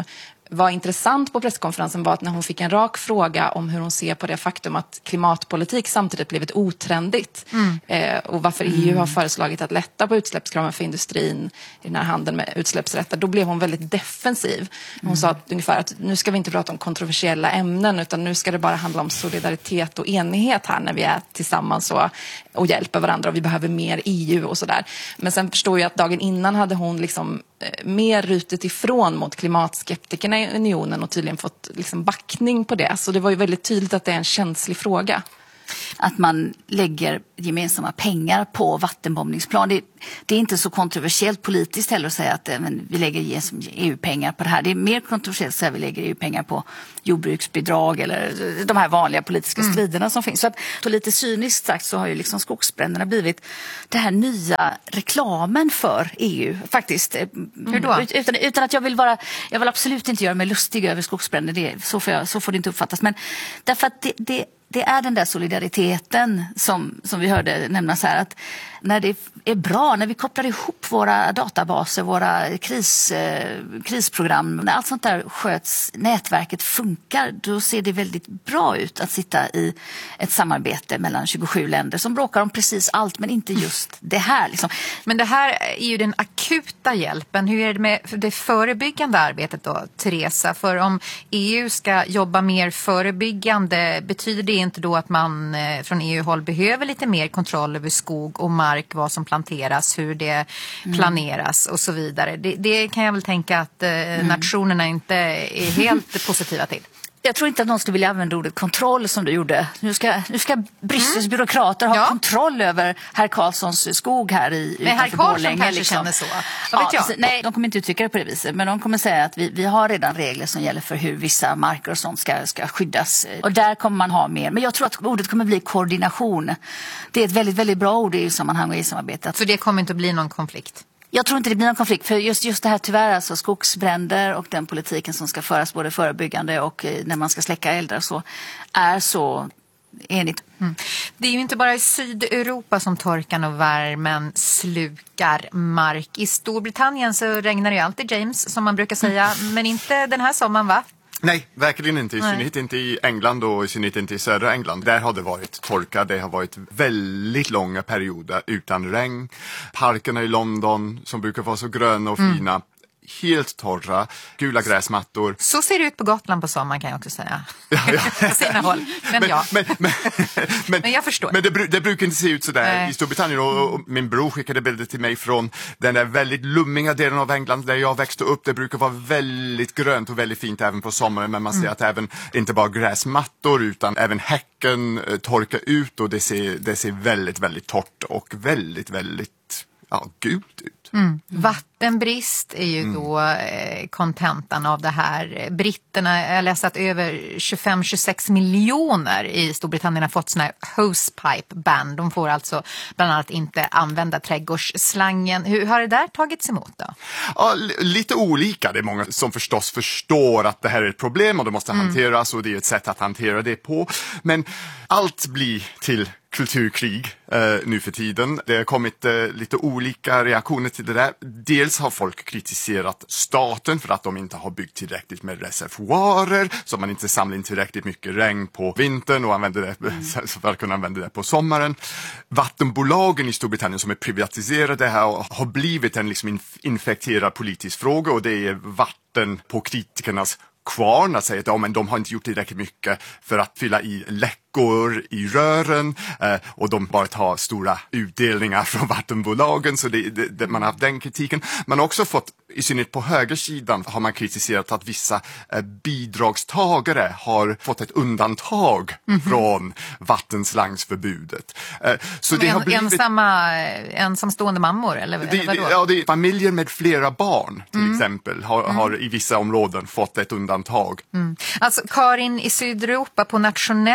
var intressant på presskonferensen var att när hon fick en rak fråga om hur hon ser på det faktum att klimatpolitik samtidigt blivit otrendigt mm. eh, och varför E U har föreslagit att lätta på utsläppskraven för industrin i den här handeln med utsläppsrätter, då blev hon väldigt defensiv. Hon mm. sa att, ungefär att nu ska vi inte prata om kontroversiella ämnen utan nu ska det bara handla om solidaritet och enighet här när vi är tillsammans och, och hjälper varandra och vi behöver mer E U och sådär. Men sen förstår jag att dagen innan hade hon liksom eh, mer rutit ifrån mot klimatskeptikerna i unionen och tydligen fått liksom backning på det. Så det var ju väldigt tydligt att det är en känslig fråga. Att man lägger gemensamma pengar på vattenbombningsplan. Det, det är inte så kontroversiellt politiskt heller att säga att men, vi lägger E U-pengar på det här. Det är mer kontroversiellt att säga att vi lägger E U-pengar på jordbruksbidrag eller de här vanliga politiska mm. striderna som finns. Så att så lite cyniskt sagt så har ju liksom skogsbränderna blivit det här nya reklamen för E U faktiskt. Hur då? Utan, utan att jag vill vara, jag vill absolut inte göra mig lustig över skogsbränder. Det, så, får jag, så får det inte uppfattas. Men därför att det, det Det är den där solidariteten som, som vi hörde nämnas här, att när det är bra, när vi kopplar ihop våra databaser, våra kris, eh, krisprogram, när allt sånt där sköts, nätverket funkar, då ser det väldigt bra ut att sitta i ett samarbete mellan tjugosju länder som bråkar om precis allt, men inte just det här. Liksom. Men det här är ju den akuta hjälpen. Hur är det med det förebyggande arbetet då, Teresa? För om E U ska jobba mer förebyggande, betyder det inte då att man från E U-håll behöver lite mer kontroll över skog och mark, vad som planteras, hur det mm. planeras och så vidare? Det, det kan jag väl tänka att eh, mm. nationerna inte är helt positiva till. Jag tror inte att någon skulle vilja använda ordet kontroll som du gjorde. Nu ska, nu ska Bryssels mm. byråkrater ha ja. kontroll över herr Karlssons skog här i men herr Karlsson kanske liksom. känner så. Vad vet jag? Ja, nej, de kommer inte uttrycka det på det viset. Men de kommer säga att vi, vi har redan regler som gäller för hur vissa marker och sånt ska, ska skyddas. Och där kommer man ha mer. Men jag tror att ordet kommer bli koordination. Det är ett väldigt, väldigt bra ord i EU-sammanhang och EU-samarbetet. Så det kommer inte att bli någon konflikt? Jag tror inte det blir någon konflikt, för just, just det här tyvärr, alltså skogsbränder och den politiken som ska föras både förebyggande och när man ska släcka eldar så är så enigt. Mm. Det är ju inte bara i Sydeuropa som torkan och värmen slukar mark. I Storbritannien så regnar det ju alltid James, som man brukar säga, men inte den här sommaren, va? Nej, verkligen inte. I synnerhet inte i England och i synnerhet inte i södra England. Där har det varit torka. Det har varit väldigt långa perioder utan regn. Parkerna i London som brukar vara så gröna och fina. Mm. Helt torra, gula gräsmattor. Så ser det ut på Gotland på sommaren kan jag också säga. Ja, ja. På sina håll. Men, men ja. Men, men, men, men jag förstår. Men det, det brukar inte se ut så där äh. i Storbritannien. Och, och min bror skickade bilder till mig från den där väldigt lummiga delen av England där jag växte upp. Det brukar vara väldigt grönt och väldigt fint även på sommaren. Men man ser mm. att även, inte bara gräsmattor utan även häcken eh, torkar ut. Och det ser, det ser väldigt, väldigt torrt och väldigt, väldigt ja, gult ut. Mm. Vattenbrist är ju då eh, kontentan av det här. Britterna, jag läste att över tjugofem till tjugosex miljoner i Storbritannien har fått såna här hosepipe ban. De får alltså bland annat inte använda trädgårdsslangen. Hur har det där tagits emot då? Ja, lite olika. Det är många som förstås förstår att det här är ett problem och det måste mm. hanteras och det är ett sätt att hantera det på. Men allt blir till kulturkrig eh, nu för tiden. Det har kommit eh, lite olika reaktioner till det där. Dels har folk kritiserat staten för att de inte har byggt tillräckligt med reservoarer så man inte samlar in tillräckligt mycket regn på vintern och använder det mm. för att kunna använda det på sommaren. Vattenbolagen i Storbritannien som är privatiserade här har blivit en liksom infekterad politisk fråga och det är vatten på kritikernas kvarn att säga att ja, men de har inte gjort tillräckligt mycket för att fylla i läckor i rören eh, och de bara tar stora utdelningar från vattenbolagen så det, det, det, man har haft den kritiken. Man har också fått, i synnerhet på högersidan har man kritiserat att vissa eh, bidragstagare har fått ett undantag mm-hmm. från vattenslangsförbudet. Eh, så det en, har blivit... ensamma, ensamstående mammor eller, det, eller vadå? Ja, det är familjer med flera barn till mm. exempel har, mm. har i vissa områden fått ett undantag. Mm. Alltså Karin, i Sydeuropa på nationell nivå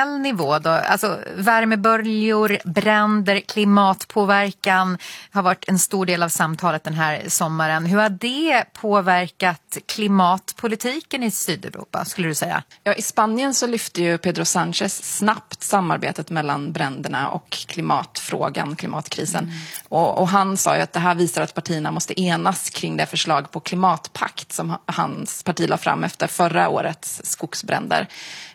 nivå då? Alltså värmeböljor, bränder, klimatpåverkan har varit en stor del av samtalet den här sommaren. Hur har det påverkat klimatpolitiken i Sydeuropa, skulle du säga? Ja, i Spanien så lyfte ju Pedro Sanchez snabbt samarbetet mellan bränderna och klimatfrågan, klimatkrisen. Mm. Och, och han sa ju att det här visar att partierna måste enas kring det förslag på klimatpakt som hans parti la fram efter förra årets skogsbränder.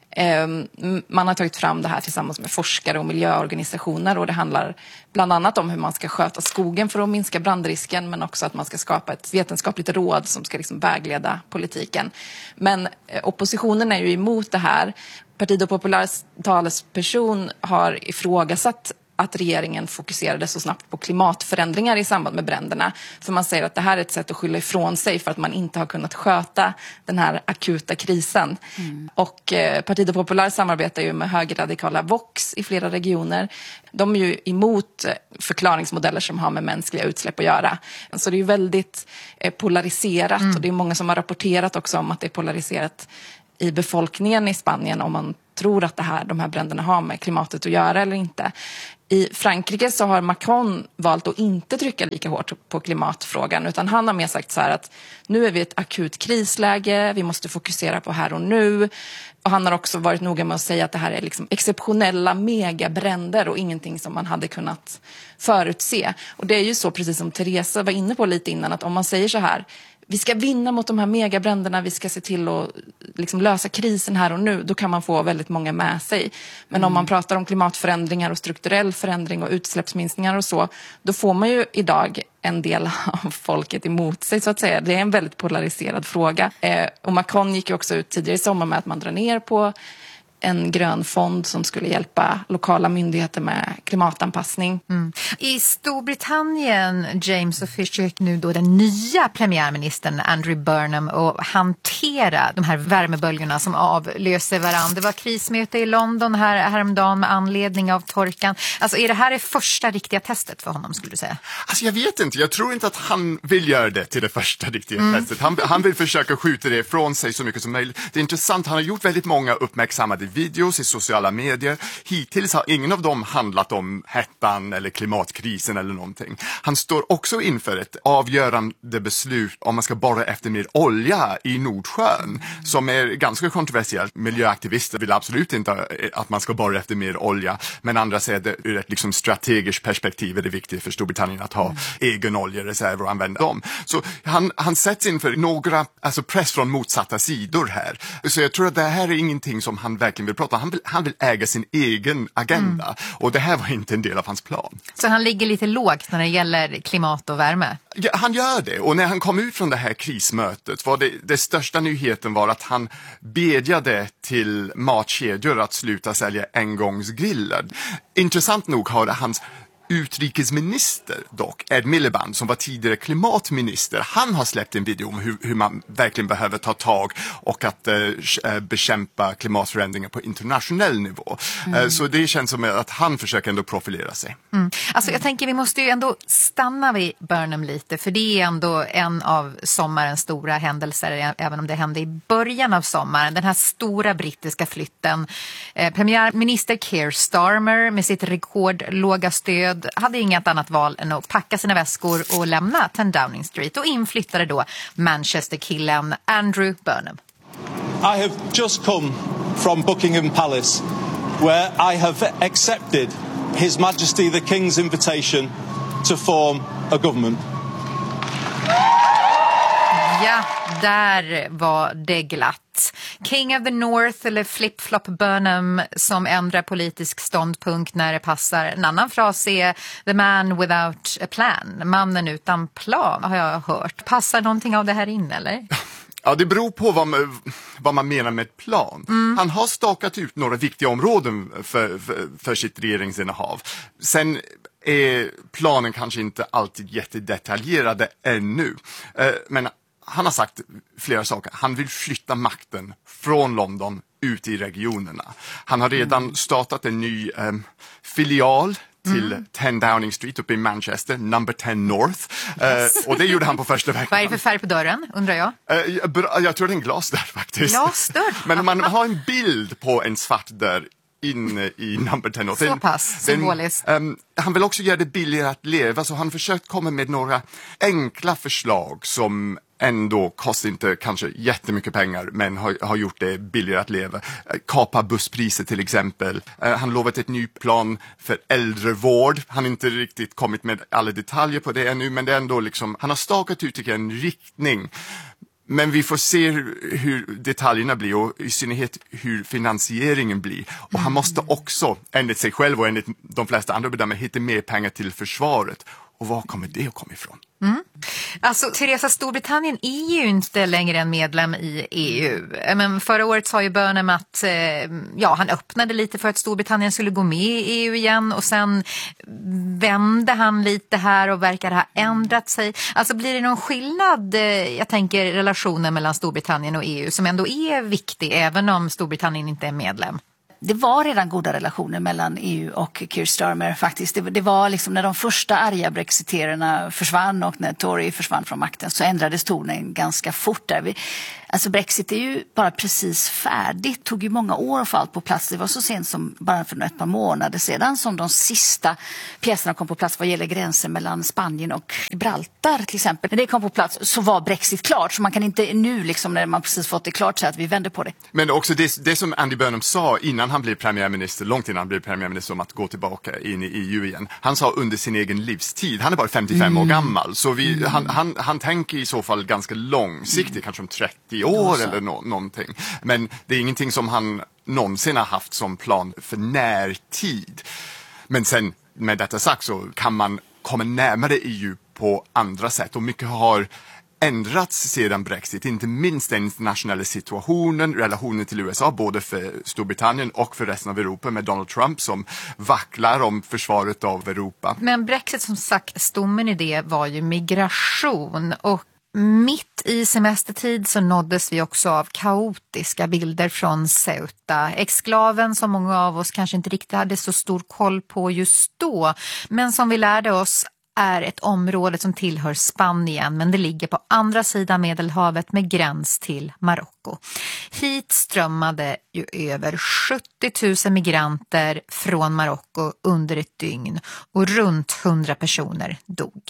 Man har tagit fram det här tillsammans med forskare och miljöorganisationer och det handlar bland annat om hur man ska sköta skogen för att minska brandrisken, men också att man ska skapa ett vetenskapligt råd som ska liksom vägleda politiken. Men oppositionen är ju emot det här. Partido Populars talesperson har ifrågasatt att regeringen fokuserade så snabbt på klimatförändringar i samband med bränderna. För man säger att det här är ett sätt att skylla ifrån sig för att man inte har kunnat sköta den här akuta krisen. Mm. Och eh, Partido Popular samarbetar ju med högerradikala Vox i flera regioner. De är ju emot förklaringsmodeller som har med mänskliga utsläpp att göra. Så det är ju väldigt eh, polariserat mm. och det är många som har rapporterat också om att det är polariserat i befolkningen i Spanien om man tror att det här, de här bränderna har med klimatet att göra eller inte. I Frankrike så har Macron valt att inte trycka lika hårt på klimatfrågan, utan han har mer sagt så här att nu är vi i ett akut krisläge, vi måste fokusera på här och nu. Och han har också varit noga med att säga att det här är liksom exceptionella megabränder och ingenting som man hade kunnat förutse. Och det är ju så, precis som Teresa var inne på lite innan, att om man säger så här: vi ska vinna mot de här megabränderna, vi ska se till att liksom lösa krisen här och nu, då kan man få väldigt många med sig. Men mm. om man pratar om klimatförändringar och strukturell förändring och utsläppsminskningar och så, då får man ju idag en del av folket emot sig, så att säga. Det är en väldigt polariserad fråga. Eh, och Macron gick ju också ut tidigare i sommar med att man drar ner på en grön fond som skulle hjälpa lokala myndigheter med klimatanpassning. Mm. I Storbritannien, James, så försöker nu då den nya premiärministern Andrew Burnham att hantera de här värmeböljorna som avlöser varandra. Det var krismöte i London här häromdagen med anledning av torkan. Alltså är det här det första riktiga testet för honom, skulle du säga? Alltså jag vet inte, jag tror inte att han vill göra det till det första riktiga mm. testet. Han, han vill försöka skjuta det ifrån sig så mycket som möjligt. Det är intressant, han har gjort väldigt många uppmärksammade videos i sociala medier. Hittills har ingen av dem handlat om hettan eller klimatkrisen eller någonting. Han står också inför ett avgörande beslut om man ska borra efter mer olja i Nordsjön, som är ganska kontroversiellt. Miljöaktivister vill absolut inte att man ska borra efter mer olja, men andra säger att det ur ett liksom strategiskt perspektiv är det viktigt för Storbritannien att ha mm. egen oljereserver och använda dem. Så han, han sätts inför några alltså press från motsatta sidor här. Så jag tror att det här är ingenting som han verkligen vill prata om. Han vill, han vill äga sin egen agenda. Mm. Och det här var inte en del av hans plan. Så han ligger lite lågt när det gäller klimat och värme? Ja, han gör det. Och när han kom ut från det här krismötet var det, det största nyheten var att han bedjade till matkedjor att sluta sälja engångsgrillar. Intressant nog har hans utrikesminister dock, Ed Miliband, som var tidigare klimatminister, han har släppt en video om hur, hur man verkligen behöver ta tag och att äh, bekämpa klimatförändringar på internationell nivå. Mm. Äh, så det känns som att han försöker ändå profilera sig. Mm. Alltså jag tänker vi måste ju ändå stanna vid Burnham lite, för det är ändå en av sommarens stora händelser, även om det hände i början av sommaren. Den här stora brittiska flytten. Eh, premiärminister Keir Starmer med sitt rekordlåga stöd hade inget annat val än att packa sina väskor och lämna ten Downing Street, och inflyttade då Manchester-killen Andrew Burnham. I have just come from Buckingham Palace where I have accepted His Majesty the King's invitation to form a government. Ja, där var det glatt. King of the North eller Flip-Flop Burnham som ändrar politisk ståndpunkt när det passar. En annan fras är the man without a plan. Mannen utan plan, har jag hört. Passar någonting av det här in, eller? Ja, det beror på vad man, vad man menar med ett plan. Mm. Han har stakat ut några viktiga områden för, för, för sitt regeringsinnehav. Sen är planen kanske inte alltid jättedetaljerade ännu. Men han har sagt flera saker. Han vill flytta makten från London ut i regionerna. Han har redan mm. startat en ny eh, filial till mm. ten Downing Street uppe i Manchester, number ten North. Yes. Uh, och det gjorde han på första veckan. Vad är det för färg på dörren, undrar jag? Uh, jag, jag tror det är en glasdörr faktiskt. Glasdörr? Men man har en bild på en svart dörr inne i number ten. Så pass symboliskt. Um, han vill också göra det billigare att leva, så han försökt komma med några enkla förslag som ändå kostar inte kanske jättemycket pengar, men har, har gjort det billigare att leva. Kapa busspriser till exempel. Uh, han lovat ett ny plan för äldrevård. Han har inte riktigt kommit med alla detaljer på det ännu, men det är ändå liksom, han har stakat ut tycker jag, en riktning. Men vi får se hur, hur detaljerna blir och i synnerhet hur finansieringen blir. Och han måste också, enligt sig själv och enligt de flesta andra bedömare, hitta mer pengar till försvaret. Och var kommer det att komma ifrån? Mm. Alltså, Theresa, Storbritannien är ju inte längre en medlem i E U. Men förra året sa ju Burnham att eh, ja, han öppnade lite för att Storbritannien skulle gå med i E U igen. Och sen vände han lite här och verkar ha ändrat sig. Alltså blir det någon skillnad, eh, jag tänker relationen mellan Storbritannien och E U som ändå är viktig även om Storbritannien inte är medlem? Det var redan goda relationer mellan E U och Keir Starmer faktiskt. Det, det var liksom när de första arga brexiterna försvann och när Tory försvann från makten så ändrades tonen ganska fort där. Vi, alltså Brexit är ju bara precis färdigt. Tog ju många år att få allt på plats. Det var så sent som bara för ett par månader sedan som de sista pjäserna kom på plats vad gäller gränsen mellan Spanien och Gibraltar till exempel. När det kom på plats så var Brexit klart. Så man kan inte nu liksom när man precis fått det klart säga att vi vänder på det. Men också det, det som Andy Burnham sa innan han blev premiärminister, långt innan han blev premiärminister, om att gå tillbaka in i E U igen. Han sa under sin egen livstid. Han är bara femtiofem mm. år gammal. Så vi, mm. han, han, han tänker i så fall ganska långsiktigt, mm. kanske om trettio år så. Eller no, någonting. Men det är ingenting som han någonsin har haft som plan för närtid. Men sen med detta sagt så kan man komma närmare E U på andra sätt. Och mycket har ändrats sedan Brexit, inte minst den internationella situationen, relationen till U S A, både för Storbritannien och för resten av Europa med Donald Trump som vacklar om försvaret av Europa. Men Brexit, som sagt, stommen i det var ju migration, och mitt i semestertid så nåddes vi också av kaotiska bilder från Ceuta. Exklaven som många av oss kanske inte riktigt hade så stor koll på just då, men som vi lärde oss är ett område som tillhör Spanien, men det ligger på andra sidan Medelhavet med gräns till Marocko. Hit strömmade ju över sjuttio tusen migranter från Marocko under ett dygn och runt hundra personer dog.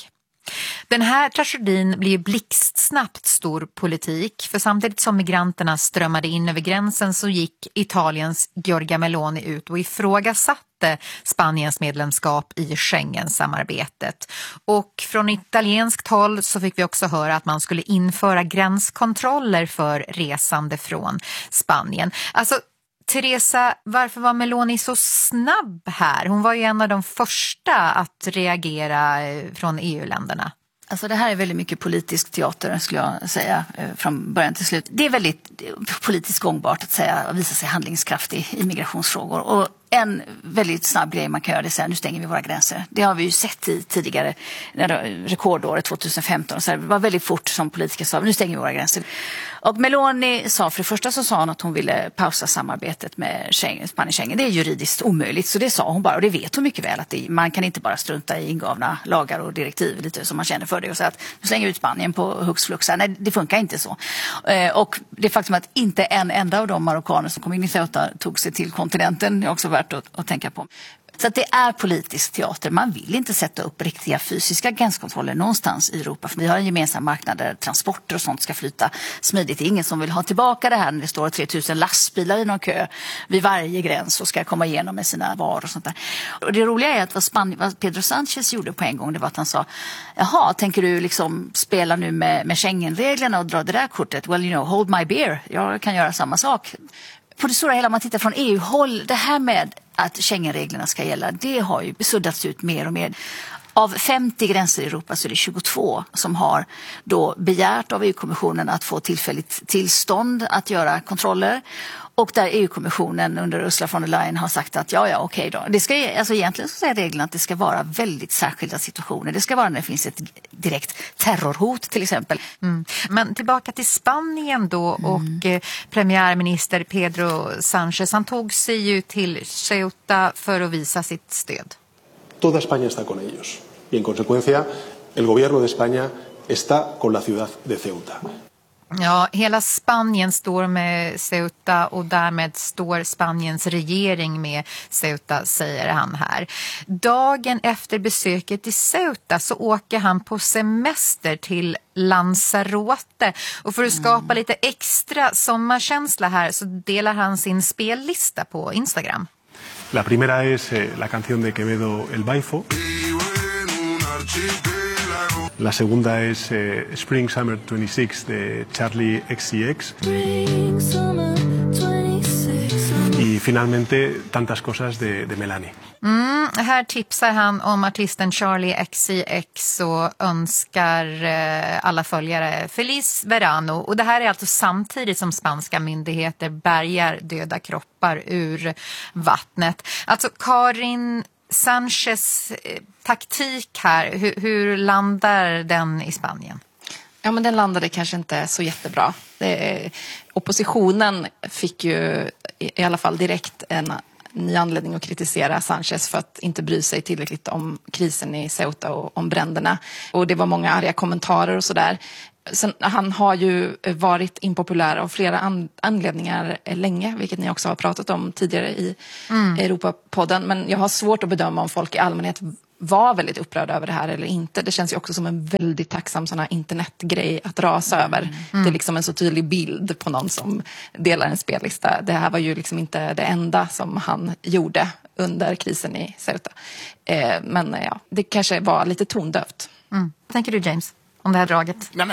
Den här tragedin blir blixtsnabbt stor politik, för samtidigt som migranterna strömmade in över gränsen så gick Italiens Giorgia Meloni ut och ifrågasatte Spaniens medlemskap i Schengen-samarbetet. Och från italienskt håll så fick vi också höra att man skulle införa gränskontroller för resande från Spanien. Alltså, Theresa, varför var Meloni så snabb här? Hon var ju en av de första att reagera från E U-länderna. Alltså det här är väldigt mycket politisk teater skulle jag säga från början till slut. Det är väldigt politiskt gångbart att säga och visa sig handlingskraftig i migrationsfrågor. Och en väldigt snabb grej man kan göra det är att säga nu stänger vi våra gränser. Det har vi ju sett i tidigare rekordåret tjugohundrafemton. Så det var väldigt fort som politiker sa nu stänger vi våra gränser. Och Meloni sa, för det första så sa hon att hon ville pausa samarbetet med Schengen, Spanien-Schengen. Det är juridiskt omöjligt, så det sa hon bara. Och det vet hon mycket väl, att det, man kan inte bara strunta i ingåvna lagar och direktiv lite som man känner för det och säga att nu slänger ut Spanien på hux flux. Nej, det funkar inte så. Och det faktum att inte en enda av de marockaner som kom in i Ceuta tog sig till kontinenten är också värt att, att tänka på. Så att det är politisk teater. Man vill inte sätta upp riktiga fysiska gränskontroller någonstans i Europa. För vi har en gemensam marknad där transporter och sånt ska flyta smidigt. Det är ingen som vill ha tillbaka det här när det står tre tusen lastbilar i någon kö vid varje gräns och ska komma igenom med sina varor och sånt där. Och det roliga är att vad, Span- vad Pedro Sánchez gjorde på en gång, det var att han sa, jaha, tänker du liksom spela nu med, med Schengen-reglerna och dra det där kortet? Well, you know, hold my beer. Jag kan göra samma sak. På det stora hela, man tittar från E U-håll, det här med att Schengen-reglerna ska gälla, det har ju suddats ut mer och mer. Av femtio gränser i Europa så är det tjugotvå som har då begärt av E U-kommissionen att få tillfälligt tillstånd att göra kontroller. Och där E U-kommissionen under Ursula von der Leyen har sagt att ja, ja, okej okay då. Det ska, alltså egentligen så säger reglerna att det ska vara väldigt särskilda situationer. Det ska vara när det finns ett direkt terrorhot till exempel. Mm. Men tillbaka till Spanien då och mm. premiärminister Pedro Sánchez. Han tog sig ju till Ceuta för att visa sitt stöd. Toda España está con ellos. Y en consecuencia, el gobierno de España está con la ciudad de Ceuta. Ja, hela Spanien står med Ceuta och därmed står Spaniens regering med Ceuta, säger han här. Dagen efter besöket i Ceuta så åker han på semester till Lanzarote. Och för att skapa lite extra sommarkänsla här så delar han sin spellista på Instagram. La primera es eh, la canción de Quevedo El Baifo. La segunda es eh, Spring Summer twenty-six de Charlie X C X. Y finalmente Tantas cosas de, de Melanie. Mm, här tipsar han om artisten Charlie X C X och önskar eh, alla följare Feliz Verano. Och det här är alltså samtidigt som spanska myndigheter bärgar döda kroppar ur vattnet. Alltså Karin Sanchez eh, taktik här, hur, hur landar den i Spanien? Ja, men den landade kanske inte så jättebra. Det, oppositionen fick ju i alla fall direkt en ny anledning att kritisera Sanchez för att inte bry sig tillräckligt om krisen i Ceuta och om bränderna. Och det var många arga kommentarer och sådär. Sen, han har ju varit impopulär av flera an- anledningar länge, vilket ni också har pratat om tidigare i mm. Europapodden. Men jag har svårt att bedöma om folk i allmänhet var väldigt upprörda över det här eller inte. Det känns ju också som en väldigt tacksam sån här internetgrej att rasa mm. över. Mm. Det är liksom en så tydlig bild på någon som delar en spellista. Det här var ju liksom inte det enda som han gjorde under krisen i Ceuta. Eh, men ja, det kanske var lite tondövt. Mm. Vad tänker du, James, om det här draget? Nej, men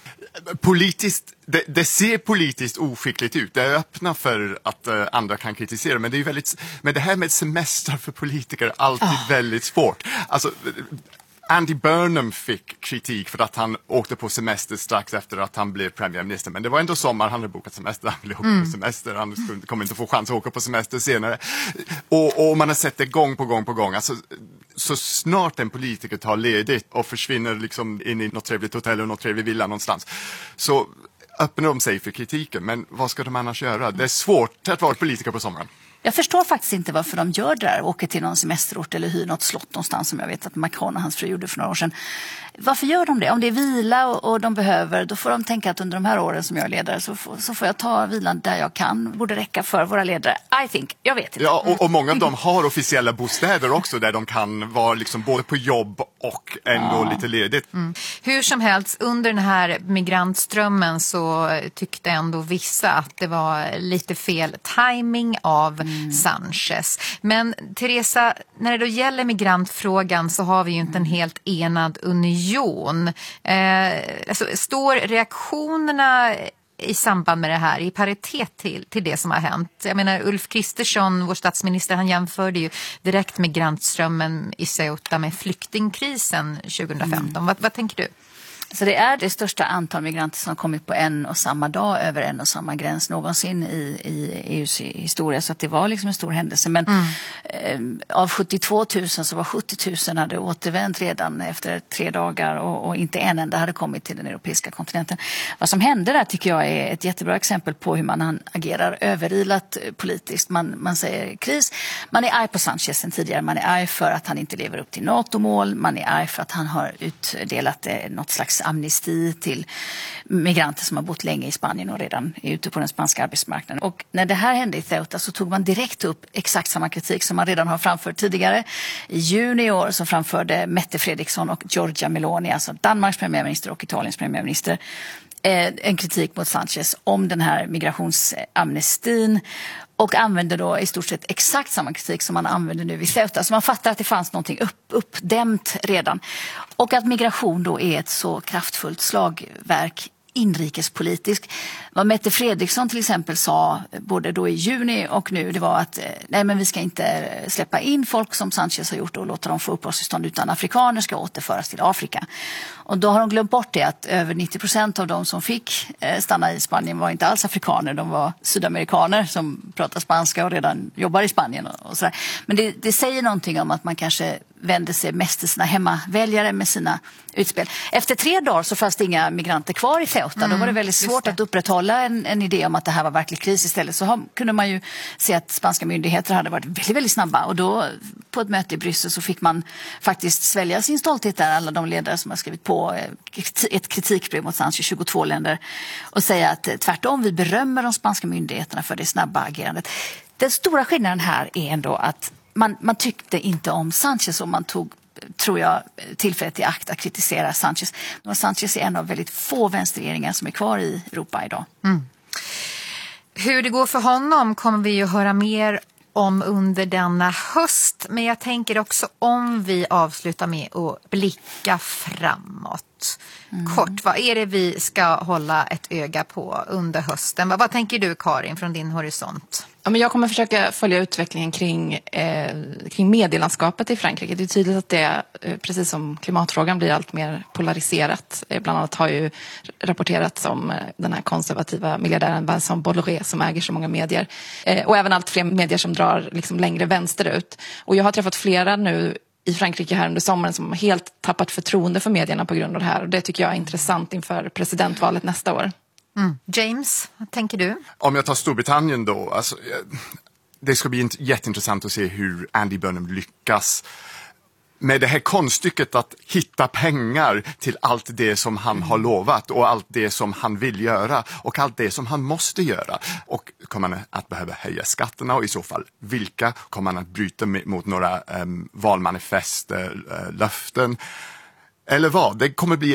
politiskt, det, det ser politiskt oskickligt ut. Det är öppna för att uh, andra kan kritisera, men det är ju väldigt, men det här med semester för politiker är alltid oh. väldigt svårt. Alltså, Andy Burnham fick kritik för att han åkte på semester strax efter att han blev premiärminister. Men det var ändå sommar, han hade bokat semester, han ville åka mm. på semester. Han skulle, kommer inte få chans att åka på semester senare. Och, och man har sett det gång på gång på gång. Alltså, så snart en politiker tar ledigt och försvinner liksom in i något trevligt hotell eller något trevlig villa någonstans, så öppnar de sig för kritiken. Men vad ska de annars göra? Det är svårt att vara politiker på sommaren. Jag förstår faktiskt inte varför de gör det där. Åker till någon semesterort eller hyr något slott någonstans som jag vet att Macron och hans fru gjorde för några år sedan. Varför gör de det? Om det är vila och, och de behöver, då får de tänka att under de här åren som jag är ledare så, får, så får jag ta vilan där jag kan. Borde räcka för våra ledare. I think, jag vet inte. Ja, och, och många av dem har officiella bostäder också där de kan vara liksom både på jobb och ändå ja. lite ledigt. Mm. Hur som helst, under den här migrantströmmen så tyckte ändå vissa att det var lite fel timing av mm. Sanchez. Men Teresa, när det då gäller migrantfrågan så har vi ju inte en helt enad union. Eh, alltså, står reaktionerna i samband med det här i paritet till, till det som har hänt? Jag menar, Ulf Kristersson, vår statsminister, han jämförde ju direkt migrantströmmen i Ceuta med flyktingkrisen tjugohundrafemton. Mm. Vad, vad tänker du? Så det är det största antal migranter som har kommit på en och samma dag över en och samma gräns någonsin i, i E U:s historia. Så att det var liksom en stor händelse. Men mm. eh, av sjuttiotvå tusen så var sjuttio tusen hade återvänt redan efter tre dagar och, och inte en enda hade kommit till den europeiska kontinenten. Vad som hände där tycker jag är ett jättebra exempel på hur man agerar överilat politiskt. Man, man säger kris. Man är arg på Sanchez sen tidigare. Man är arg för att han inte lever upp till NATO-mål. Man är arg för att han har utdelat eh, något slags amnesti till migranter som har bott länge i Spanien och redan är ute på den spanska arbetsmarknaden. Och när det här hände i Ceuta så tog man direkt upp exakt samma kritik som man redan har framfört tidigare. I juni i år så framförde Mette Fredriksson och Giorgia Meloni, alltså Danmarks premiärminister och Italiens premiärminister, en kritik mot Sanchez om den här migrationsamnestin och använde då i stort sett exakt samma kritik som man använder nu i Ceuta. Så man fattar att det fanns någonting upp, uppdämt redan. Och att migration då är ett så kraftfullt slagverk inrikespolitiskt. Vad Mette Fredriksson till exempel sa både då i juni och nu, det var att nej, men vi ska inte släppa in folk som Sanchez har gjort och låta dem få uppehållstillstånd, utan afrikaner ska återföras till Afrika. Och då har de glömt bort det att över nittio procent av de som fick stanna i Spanien var inte alls afrikaner, de var sydamerikaner som pratar spanska och redan jobbar i Spanien och, och sådär. Men det, det säger någonting om att man kanske vände sig mest till sina hemmaväljare med sina utspel. Efter tre dagar så fanns det inga migranter kvar i Ceuta. Mm, då var det väldigt svårt det. att upprätthålla en, en idé om att det här var verklig kris. Istället så har, kunde man ju se att spanska myndigheter hade varit väldigt, väldigt snabba. Och då på ett möte i Bryssel så fick man faktiskt svälja sin stolthet där, alla de ledare som har skrivit på ett kritikbrev mot Sanchez, tjugotvå länder, och säga att tvärtom, vi berömmer de spanska myndigheterna för det snabba agerandet. Den stora skillnaden här är ändå att man, man tyckte inte om Sanchez och man tog, tror jag, tillfället i akt att kritisera Sanchez. Och Sanchez är en av väldigt få vänsterregeringar som är kvar i Europa idag. Mm. Hur det går för honom kommer vi ju höra mer om under denna höst. Men jag tänker också om vi avslutar med att blicka framåt. Mm. Kort, vad är det vi ska hålla ett öga på under hösten? Vad, vad tänker du, Karin, från din horisont? Ja, men jag kommer försöka följa utvecklingen kring, eh, kring medielandskapet i Frankrike. Det är tydligt att det, eh, precis som klimatfrågan, blir allt mer polariserat. Eh, bland annat har ju rapporterats om eh, den här konservativa miljardären Vincent Bolloré som äger så många medier. Eh, och även allt fler medier som drar liksom längre vänsterut. Och jag har träffat flera nu i Frankrike här under sommaren som helt tappat förtroende för medierna på grund av det här. Och det tycker jag är intressant inför presidentvalet nästa år. Mm. James, vad tänker du? Om jag tar Storbritannien då, alltså, det ska bli jätteintressant att se hur Andy Burnham lyckas med det här konststycket att hitta pengar till allt det som han har lovat och allt det som han vill göra och allt det som han måste göra. Och kommer han att behöva höja skatterna, och i så fall vilka? Kommer han att bryta mot några um, valmanifest, uh, löften? Eller vad? Det kommer bli